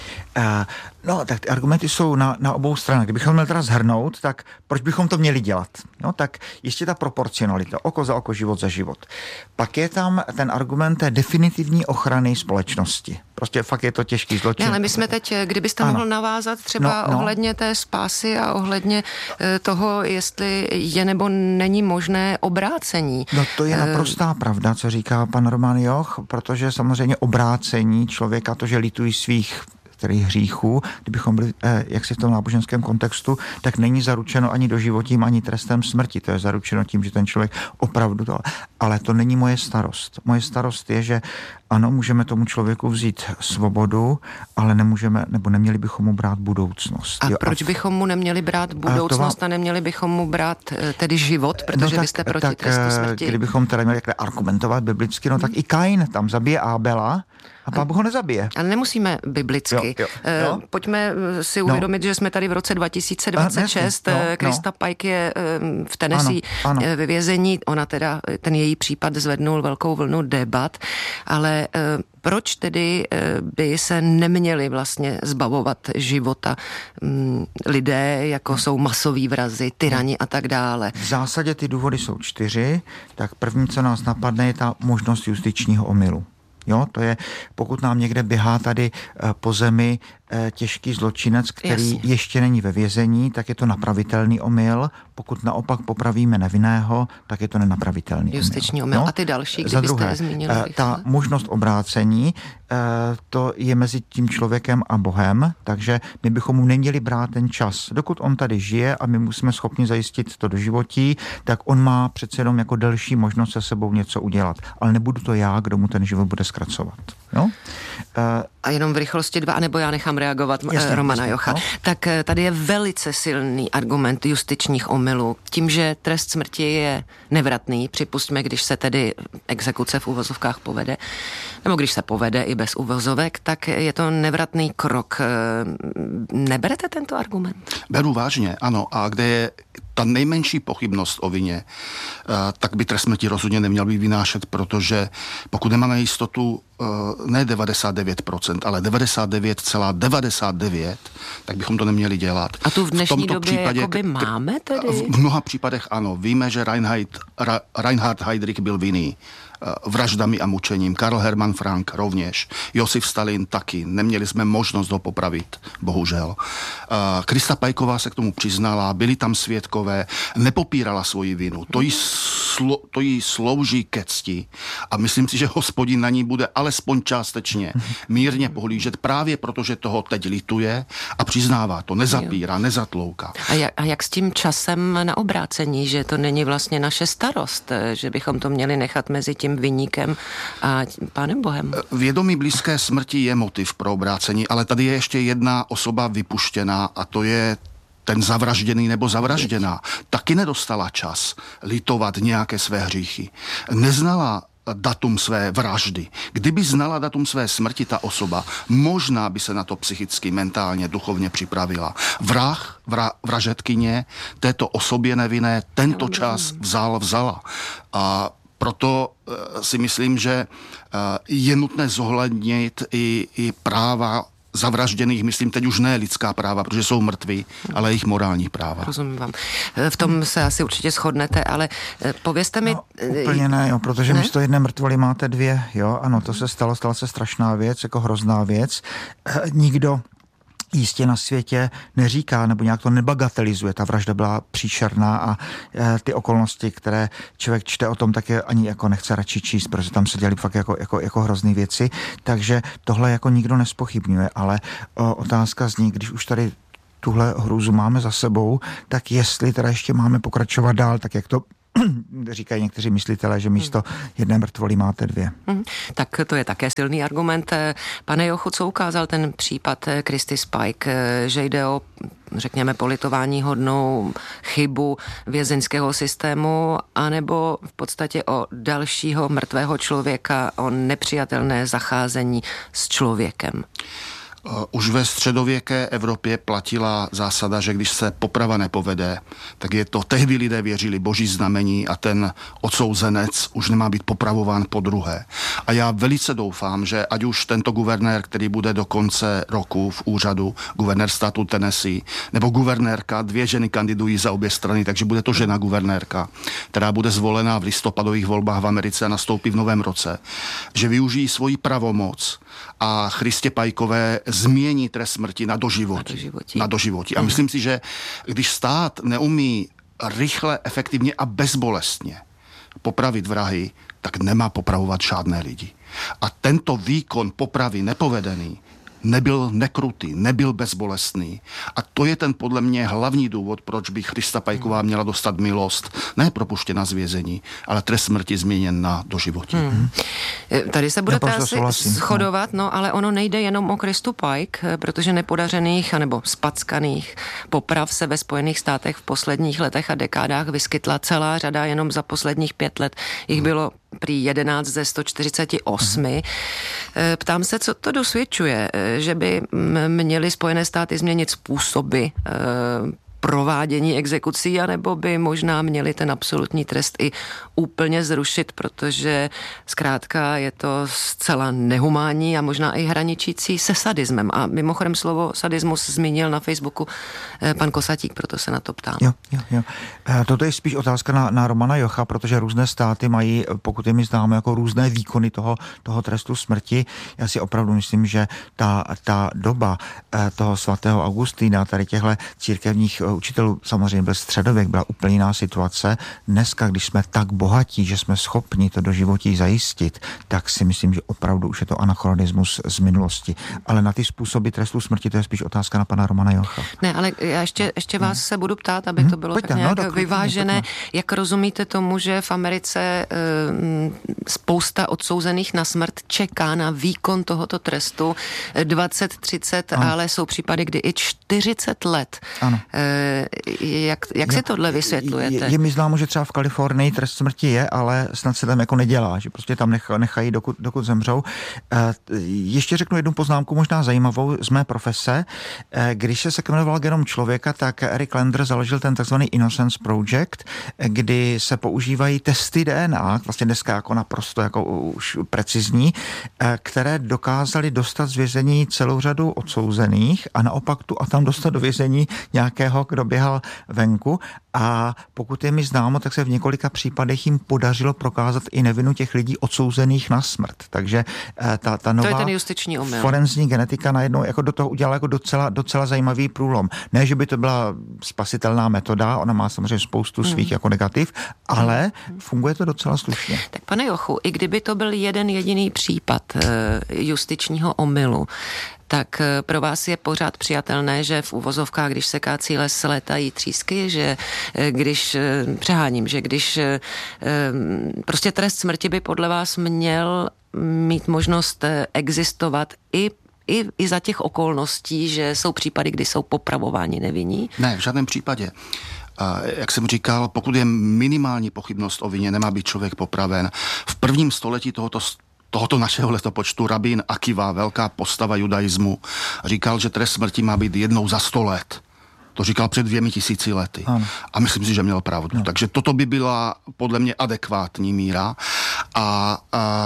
No, tak ty argumenty jsou na obou stranách. Kdybychom měli teda zhrnout, tak proč bychom to měli dělat? No, tak ještě ta proporcionalita, oko za oko, život za život. Pak je tam ten argument té definitivní ochrany společnosti. Prostě fakt je to těžký zločin. Ne, ale my jsme teď, kdybyste mohl navázat třeba ohledně té spásy a ohledně toho, jestli je nebo není možné obrácení. No to je naprostá pravda, co říká pan Roman Joch, protože samozřejmě obrácení člověka, to, že litují svých hříchů, kdybychom byli jaksi v tom náboženském kontextu, tak není zaručeno ani doživotím, ani trestem smrti. To je zaručeno tím, že ten člověk opravdu to... Ale to není moje starost. Moje starost je, že ano, můžeme tomu člověku vzít svobodu, ale nemůžeme, nebo neměli bychom mu brát budoucnost. A proč bychom mu neměli brát budoucnost a neměli bychom mu brát tedy život, protože vy jste proti trestu smrti? Kdybychom teda měli argumentovat biblicky, tak i Kain tam zabije Ábela a Pán Bůh ho nezabije. Ale nemusíme biblicky. Jo. Pojďme si uvědomit, že jsme tady v roce 2026. Krista Pike je v Tennessee ve vězení. Ona teda, ten její případ zvednul velkou vlnu debat, ale proč tedy by se neměli vlastně zbavovat života lidé, jako jsou masoví vrazi, tyrani a tak dále? V zásadě ty důvody jsou 4. Tak první, co nás napadne, je ta možnost justičního omylu. Jo, to je, pokud nám někde běhá tady po zemi těžký zločinec, který ještě není ve vězení, tak je to napravitelný omyl. Pokud naopak popravíme nevinného, tak je to nenapravitelný justiční omyl. No? A ty další, kdybyste je zmínili? Ta možnost obrácení, to je mezi tím člověkem a Bohem, takže my bychom mu neměli brát ten čas. Dokud on tady žije a my jsme schopni zajistit to doživotí, tak on má přece jenom jako delší možnost se sebou něco udělat. Ale nebudu to já, kdo mu ten život bude zkracovat. Jo? A jenom v rychlosti 2, anebo já nechám reagovat Romana Jocha. Tak tady je velice silný argument justičních omylů. Tím, že trest smrti je nevratný, připustíme, když se tedy exekuce v uvozovkách povede, nebo když se povede i bez uvozovek, tak je to nevratný krok. Neberete tento argument? Beru vážně, ano. A kde je ta nejmenší pochybnost o vině, tak by trest smrti rozhodně neměl být vynášet, protože pokud nemáme jistotu ne 99%, ale 99,99, tak bychom to neměli dělat. A tu v dnešní době jakoby máme tedy? V mnoha případech ano. Víme, že Reinhard Heydrich byl vinný. vraždami a mučením. Karl Hermann Frank rovněž. Josif Stalin taky. Neměli jsme možnost ho popravit, bohužel. Krista Pajková se k tomu přiznala, byli tam svědkové, nepopírala svoji vinu. To jí slouží ke cti a myslím si, že Hospodin na ní bude alespoň částečně mírně pohlížet, právě protože toho teď lituje a přiznává to, nezapírá, nezatlouká. A jak s tím časem na obrácení, že to není vlastně naše starost, že bychom to měli nechat mezi tím viníkem a Pánem Bohem? Vědomí blízké smrti je motiv pro obrácení, ale tady je ještě jedna osoba vypuštěná a to je ten zavražděný nebo zavražděná. Taky nedostala čas litovat nějaké své hříchy. Neznala datum své vraždy. Kdyby znala datum své smrti ta osoba, možná by se na to psychicky, mentálně, duchovně připravila. Vražedkyně této osobě nevinné tento čas vzala. A proto si myslím, že je nutné zohlednit i práva zavražděných, myslím teď už ne lidská práva, protože jsou mrtví, ale jejich morální práva. Rozumím vám. V tom se asi určitě shodnete, ale povězte mi... Úplně ne, jo, protože místo jedné mrtvoly máte dvě, jo, ano, to se stala se strašná věc, jako hrozná věc. Nikdo jistě na světě neříká nebo nějak to nebagatelizuje. Ta vražda byla příšerná a ty okolnosti, které člověk čte o tom, tak je ani jako nechce radši číst, protože tam se dělaly fakt jako hrozný věci. Takže tohle jako nikdo nespochybňuje, ale otázka zní, když už tady tuhle hrůzu máme za sebou, tak jestli teda ještě máme pokračovat dál, tak jak to říkají někteří myslitelé, že místo jedné mrtvoly máte dvě. Tak to je také silný argument. Pane Jochu, co ukázal ten případ Christy Spike, že jde o, řekněme, politování hodnou chybu vězeňského systému, anebo v podstatě o dalšího mrtvého člověka, o nepřijatelné zacházení s člověkem? Už ve středověké Evropě platila zásada, že když se poprava nepovede, tak je to, tehdy lidé věřili boží znamení a ten odsouzenec už nemá být popravován po druhé. A já velice doufám, že ať už tento guvernér, který bude do konce roku v úřadu, guvernér státu Tennessee, nebo guvernérka, 2 ženy kandidují za obě strany, takže bude to žena guvernérka, která bude zvolena v listopadových volbách v Americe a nastoupí v novém roce, že využijí svoji pravomoc a Christě Pajkové změní trest smrti na doživotí. A myslím si, že když stát neumí rychle, efektivně a bezbolestně popravit vrahy, tak nemá popravovat žádné lidi. A tento výkon popravy nepovedený nebyl nekrutý, nebyl bezbolestný. A to je ten podle mě hlavní důvod, proč by Christa Pajková měla dostat milost, ne propuštěna z vězení, ale trest smrti změněn na doživotí. Tady se budete asi shodovat, no ale ono nejde jenom o Christu Pike, protože nepodařených anebo spackaných poprav se ve Spojených státech v posledních letech a dekádách vyskytla celá řada, jenom za posledních 5 let jich bylo prý 11 ze 148. Ptám se, co to dosvědčuje, že by měly Spojené státy změnit způsoby provádění exekucí, anebo by možná měli ten absolutní trest i úplně zrušit, protože zkrátka je to zcela nehumánní a možná i hraničící se sadismem. A mimochodem slovo sadismus zmínil na Facebooku pan Kosatík, proto se na to ptám. Jo. Toto je spíš otázka na Romana Jocha, protože různé státy mají, pokud je mi známo, jako různé výkony toho trestu smrti. Já si opravdu myslím, že ta doba toho svatého Augustína, tady těchto církevních učitelů, samozřejmě byl středověk, byla úplně jiná situace. Dneska, když jsme tak bohatí, že jsme schopni to doživotí zajistit, tak si myslím, že opravdu už je to anachronismus z minulosti. Ale na ty způsoby trestu smrti to je spíš otázka na pana Romana Jocha. Ne, ale já ještě vás se budu ptát, aby to bylo tak nějak vyvážené. Jak rozumíte tomu, že v Americe spousta odsouzených na smrt čeká na výkon tohoto trestu 20, 30, ale jsou případy, kdy i 40 let. Ano. Jak si tohle vysvětlujete? Je mi známo, že třeba v Kalifornii trest smrti je, ale snad se tam jako nedělá, že prostě tam nechají, dokud zemřou. Ještě řeknu jednu poznámku, možná zajímavou z mé profese. Když se sekvenoval genom člověka, tak Eric Lander založil ten takzvaný Innocence Project, kdy se používají testy DNA, vlastně dneska jako naprosto jako už precizní, které dokázaly dostat z vězení celou řadu odsouzených a naopak tu a tam dostat do vězení nějakého kdo běhal venku a pokud je mi známo, tak se v několika případech jim podařilo prokázat i nevinu těch lidí odsouzených na smrt. Takže ta nová to je ten justiční omyl. Forenzní genetika najednou jako do toho udělala jako docela zajímavý průlom. Ne, že by to byla spasitelná metoda, ona má samozřejmě spoustu svých jako negativ, ale funguje to docela slušně. Tak pane Jochu, i kdyby to byl jeden jediný případ justičního omylu, tak pro vás je pořád přijatelné, že v uvozovkách, když se kácí les, létají třísky, že když, přeháním, že když prostě trest smrti by podle vás měl mít možnost existovat i za těch okolností, že jsou případy, kdy jsou popravováni nevinní? Ne, v žádném případě. Jak jsem říkal, pokud je minimální pochybnost o vině, nemá být člověk popraven. V prvním století tohoto našeho letopočtu rabín Akiva, velká postava judaismu, říkal, že trest smrti má být jednou za 100 let. To říkal před 2000 lety. Ano. A myslím si, že měl pravdu. No. Takže toto by byla podle mě adekvátní míra. A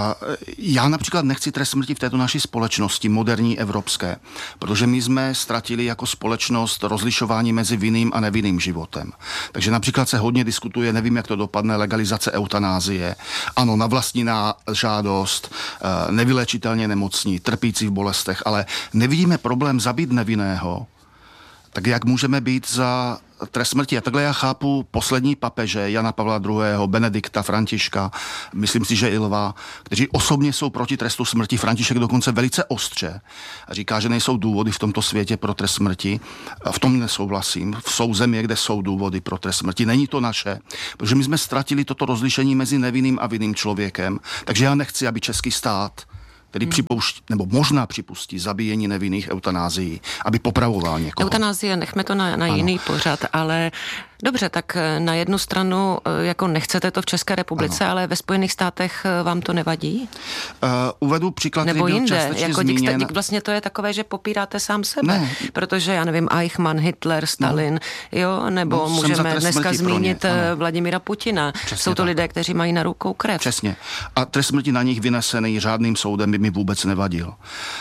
já například nechci trest smrti v této naší společnosti, moderní evropské, protože my jsme ztratili jako společnost rozlišování mezi vinným a nevinným životem. Takže například se hodně diskutuje, nevím, jak to dopadne, legalizace eutanázie. Ano, na vlastní žádost, nevylečitelně nemocní, trpící v bolestech, ale nevidíme problém zabít nevinného, tak jak můžeme být za trest smrti? A takhle já chápu poslední papeže, Jana Pavla II., Benedikta, Františka, myslím si, že i Lva, kteří osobně jsou proti trestu smrti. František dokonce velice ostře říká, že nejsou důvody v tomto světě pro trest smrti. V tom nesouhlasím. Jsou země, kde jsou důvody pro trest smrti. Není to naše, protože my jsme ztratili toto rozlišení mezi nevinným a vinným člověkem. Takže já nechci, aby český stát, který připouští, nebo možná připustí zabíjení nevinných, eutanázií, aby popravoval někoho. Eutanázie, nechme to na jiný pořad, ale dobře, tak na jednu stranu jako nechcete to v České republice, ale ve Spojených státech vám to nevadí? Uvedu příklad, nebo který byl jinde, částečně jako zmíněn. vlastně to je takové, že popíráte sám sebe, ne. Protože já nevím, Eichmann, Hitler, Stalin, jo, nebo můžeme dneska zmínit Vladimira Putina. Přesně jsou to lidé, kteří mají na rukou krev. Přesně. A trest smrti na nich vynesený řádným soudem by mi vůbec nevadil.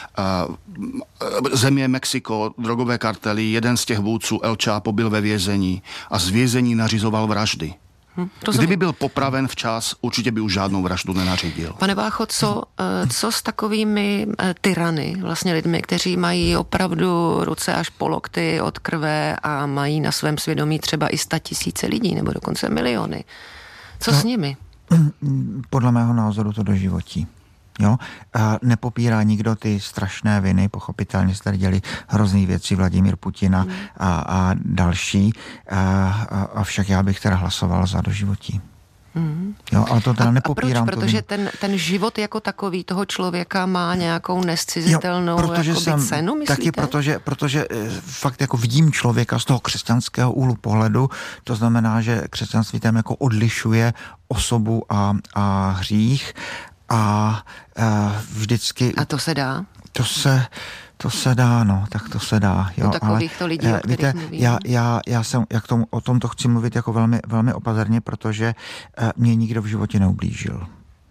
Země Mexiko, drogové kartely, jeden z těch vůdců El Chapo byl ve vězení a z vězení nařizoval vraždy. Kdyby byl popraven včas, určitě by už žádnou vraždu nenařídil. Pane Vácho, co s takovými tyrany, vlastně lidmi, kteří mají opravdu ruce až po lokty od krve a mají na svém svědomí třeba i 100 000 lidí, nebo dokonce miliony? Co s nimi? Podle mého názoru to doživotí. Jo? Nepopírá nikdo ty strašné viny, pochopitelně se tady děli hrozný věci Vladimír Putin a další, avšak já bych teda hlasoval za doživotí. Jo, ale to teda nepopírám. A proč? Protože ten život jako takový toho člověka má nějakou nescizitelnou cenu, myslíte? Taky protože fakt jako vidím člověka z toho křesťanského úhlu pohledu, to znamená, že křesťanství tam jako odlišuje osobu a hřích a vždycky... A to se dá? To se dá, no, tak to se dá. Jo, takovýchto lidí, o kterých mluvím. Já jsem, o tomto chci mluvit jako velmi, velmi opatrně, protože mě nikdo v životě neublížil.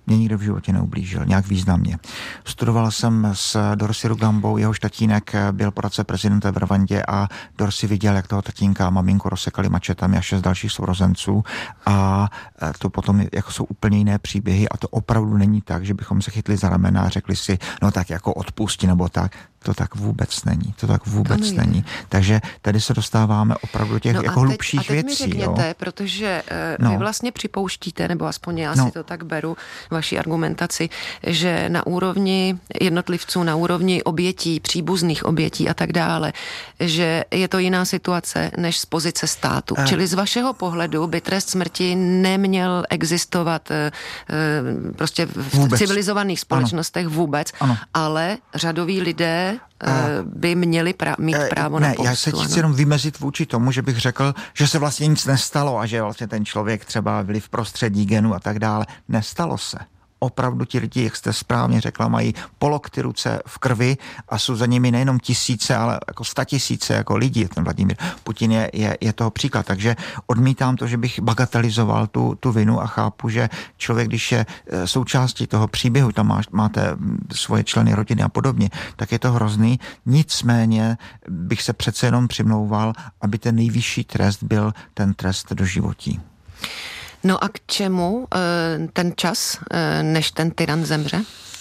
Nějak významně. Studoval jsem s Dorsi Rugambou, jehož tatínek byl poradce prezidenta v Rwandě a Dorsi viděl, jak toho tatínka a maminku rozsekali mačetami a 6 dalších sourozenců a to potom jako jsou úplně jiné příběhy a to opravdu není tak, že bychom se chytli za ramena a řekli si, no tak jako odpusti nebo tak. To tak vůbec není. Takže tady se dostáváme opravdu do těch jako hlubších věcí. A teď mi řekněte, protože vy vlastně připouštíte, nebo aspoň já si to tak beru, vaší argumentaci, že na úrovni jednotlivců, na úrovni obětí, příbuzných obětí a tak dále, že je to jiná situace než z pozice státu. Čili z vašeho pohledu by trest smrti neměl existovat prostě v civilizovaných společnostech vůbec, ale řadoví lidé by měli mít právo na pomstu. Já se chci jenom vymezit vůči tomu, že bych řekl, že se vlastně nic nestalo a že vlastně ten člověk třeba byl v prostředí genu a tak dále. Nestalo se. opravdu ti lidi, jak jste správně řekla, mají polokty ruce v krvi a jsou za nimi nejenom tisíce, ale jako 100 000 jako lidí. Ten Vladimír Putin je toho příklad. Takže odmítám to, že bych bagatelizoval tu vinu a chápu, že člověk, když je součástí toho příběhu, tam máte svoje členy rodiny a podobně, tak je to hrozný. Nicméně bych se přece jenom přimlouval, aby ten nejvyšší trest byl ten trest doživotí. No a k čemu ten čas, než ten tyran zemře?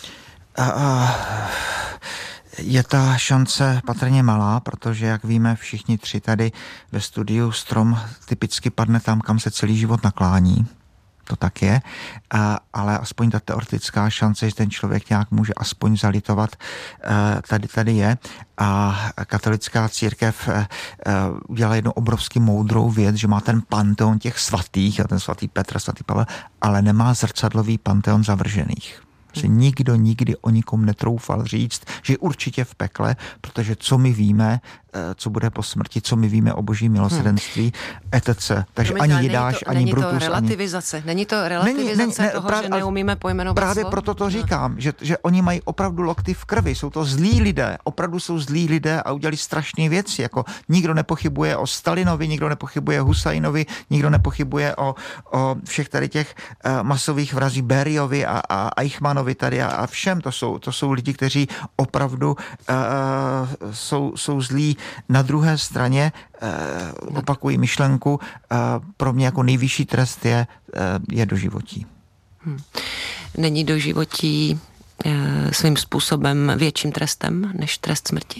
Je ta šance patrně malá, protože, jak víme všichni tři tady ve studiu, strom typicky padne tam, kam se celý život naklání. To tak je, ale aspoň ta teoretická šance, že ten člověk nějak může aspoň zalitovat, tady je. A katolická církev udělala jednu obrovsky moudrou věc, že má ten panteon těch svatých, ten svatý Petr, svatý Pavel, ale nemá zrcadlový panteon zavržených. Že nikdo nikdy o nikom netroufal říct, že je určitě v pekle, protože co my víme, co bude po smrti, co my víme o boží milosrdenství, etc. Takže ani Jidáš, ani Brutus. Není to relativizace toho, že neumíme pojmenovat Právě slovo? proto to říkám, že oni mají opravdu lokty v krvi, jsou to zlí lidé, opravdu jsou zlí lidé a udělali strašné věci, jako nikdo nepochybuje o Stalinovi, nikdo nepochybuje o Husajnovi, nikdo nepochybuje o všech tady těch masových vrazí Bériovi a Eichmannovi tady a všem, to jsou lidi, kteří opravdu jsou zlí. Na druhé straně opakuji myšlenku, pro mě jako nejvyšší trest je doživotí. Není doživotí svým způsobem větším trestem než trest smrti?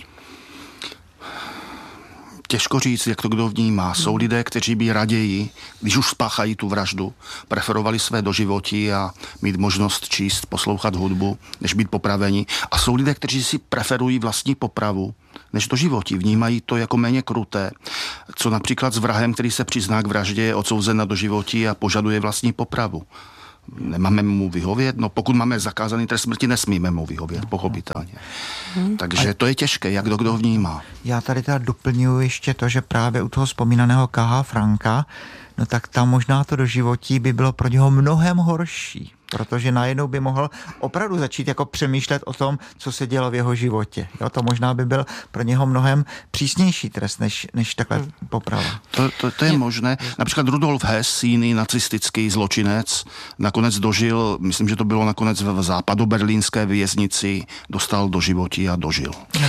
Těžko říct, jak to kdo vnímá. Jsou lidé, kteří by raději, když už spáchají tu vraždu, preferovali své doživotí a mít možnost číst, poslouchat hudbu, než být popraveni. A jsou lidé, kteří si preferují vlastní popravu, než doživotí. Vnímají to jako méně kruté. Co například s vrahem, který se přizná k vraždě, je odsouzen na doživotí a požaduje vlastní popravu. Nemáme mu vyhovět? No pokud máme zakázaný trest smrti, nesmíme mu vyhovět, pochopitelně. Takže to je těžké, jak kdo vnímá. Já tady teda doplňuji ještě to, že právě u toho vzpomínaného K.H. Franka, no tak tam možná to doživotí by bylo pro něho mnohem horší, protože najednou by mohl opravdu začít jako přemýšlet o tom, co se dělo v jeho životě. Jo, to možná by byl pro něho mnohem přísnější trest, než takhle poprava. To je možné. Například Rudolf Hess, jiný nacistický zločinec, nakonec dožil, myslím, že to bylo nakonec v západoberlínské věznici, dostal doživotí a dožil.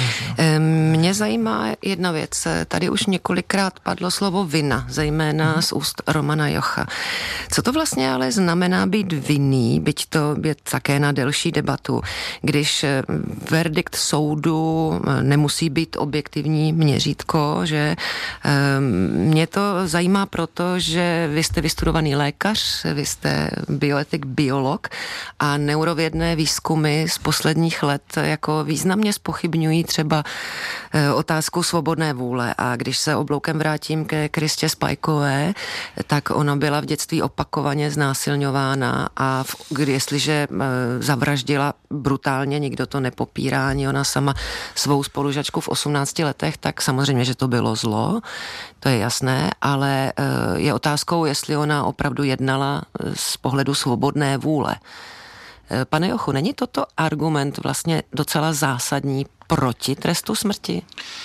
Mě zajímá jedna věc. Tady už několikrát padlo slovo vina, zejména z úst Romana Jocha. Co to vlastně ale znamená být vinný, byť to je také na delší debatu, když verdikt soudu nemusí být objektivní měřítko, že mě to zajímá proto, že vy jste vystudovaný lékař, vy jste bioetik, biolog a neurovědné výzkumy z posledních let jako významně zpochybňují třeba otázku svobodné vůle. A když se obloukem vrátím ke Kristě Spajkové, tak ona byla v dětství opakovaně znásilňována a jestliže zavraždila brutálně, nikdo to nepopírá, ani ona sama svou spolužačku v 18 letech, tak samozřejmě, že to bylo zlo, to je jasné, ale je otázkou, jestli ona opravdu jednala z pohledu svobodné vůle. Pane Jochu, není toto argument vlastně docela zásadní proti trestu smrti?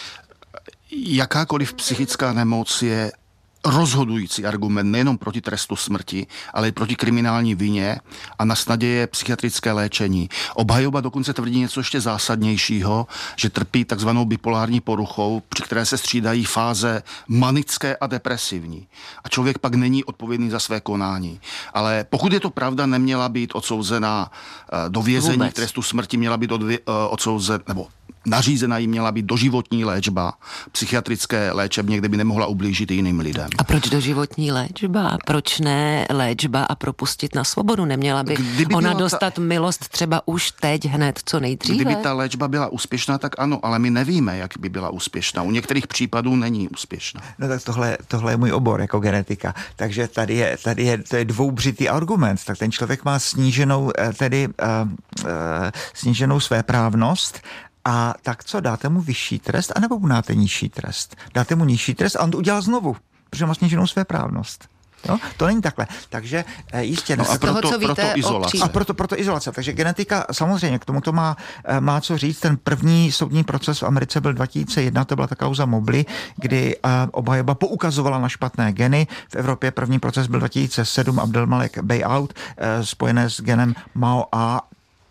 Jakákoliv psychická nemoc je rozhodující argument nejenom proti trestu smrti, ale i proti kriminální vině a na snadě je psychiatrické léčení. Obhajoba dokonce tvrdí něco ještě zásadnějšího, že trpí takzvanou bipolární poruchou, při které se střídají fáze manické a depresivní. A člověk pak není odpovědný za své konání. Ale pokud je to pravda, neměla být odsouzena do vězení k trestu smrti, měla být odsouzena, nebo nařízená jí měla být doživotní léčba, psychiatrické léčebně, kde by nemohla ublížit jiným lidem. A proč doživotní léčba? Proč ne léčba a propustit na svobodu? Neměla by ona dostat milost třeba už teď hned, co nejdříve? Kdyby ta léčba byla úspěšná, tak ano, ale my nevíme, jak by byla úspěšná. U některých případů není úspěšná. No tak tohle je můj obor jako genetika. Takže to je dvoubřitý argument. Tak ten člověk má sníženou svéprávnost. A tak co, dáte mu vyšší trest, anebo mu dáte nižší trest? Dáte mu nižší trest a on to udělá znovu, protože má sníženou svéprávnost. Jo? To není takhle. Takže jistě... No a proto izolace. A proto izolace. Takže genetika samozřejmě k tomuto má co říct. Ten první soudní proces v Americe byl 2001, to byla ta kauza Mobley, kdy obhajoba poukazovala na špatné geny. V Evropě první proces byl 2007 Abdelmalek Bayout, spojené s genem MAO-A+.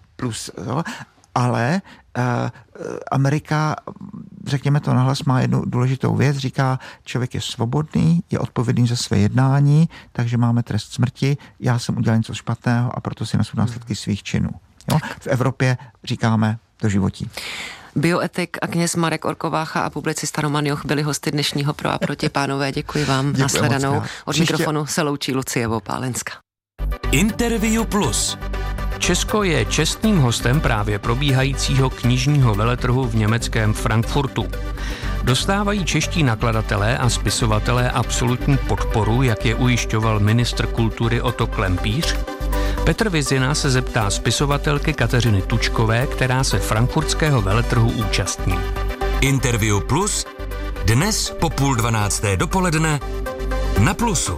Ale Amerika, řekněme to nahlas, má jednu důležitou věc, říká, člověk je svobodný, je odpovědný za své jednání, takže máme trest smrti, já jsem udělal něco špatného a proto si nesu následky svých činů. Jo? V Evropě říkáme doživotí. Bioetik a kněz Marek Orkovácha a publicista Roman Joch byli hosty dnešního Pro a proti. Pánové, děkuji vám. Nashledanou. Od mikrofonu se loučí Lucie Vopálenská. Interview Plus. Česko je čestným hostem právě probíhajícího knižního veletrhu v německém Frankfurtu. Dostávají čeští nakladatelé a spisovatelé absolutní podporu, jak je ujišťoval ministr kultury Otto Klempíř? Petr Vizina se zeptá spisovatelky Kateřiny Tučkové, která se frankfurtského veletrhu účastní. Interview Plus dnes po 11:30 dopoledne na Plusu.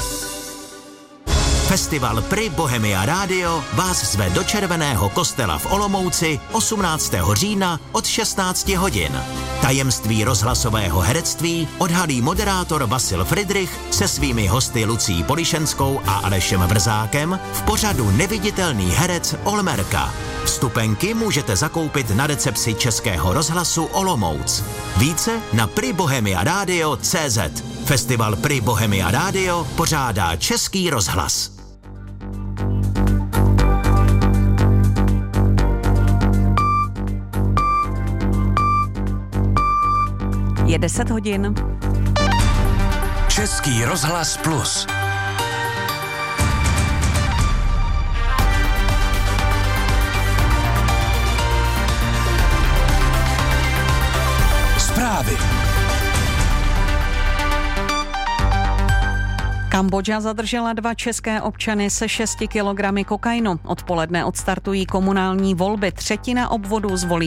Festival Pri Bohemia Radio vás zve do Červeného kostela v Olomouci 18. října od 16 hodin. Tajemství rozhlasového herectví odhalí moderátor Vasil Fridrich se svými hosty Lucí Polišenskou a Alešem Vrzákem v pořadu Neviditelný herec Olmerka. Vstupenky můžete zakoupit na recepci Českého rozhlasu Olomouc. Více na pribohemiaradio.cz. Festival Pri Bohemia Radio pořádá Český rozhlas. Je 10 hodin. Český rozhlas Plus. Zprávy. Kambodža zadržela 2 české občany se 6 kilogramy kokainu. Odpoledne odstartují komunální volby. 1/3 obvodů zvolí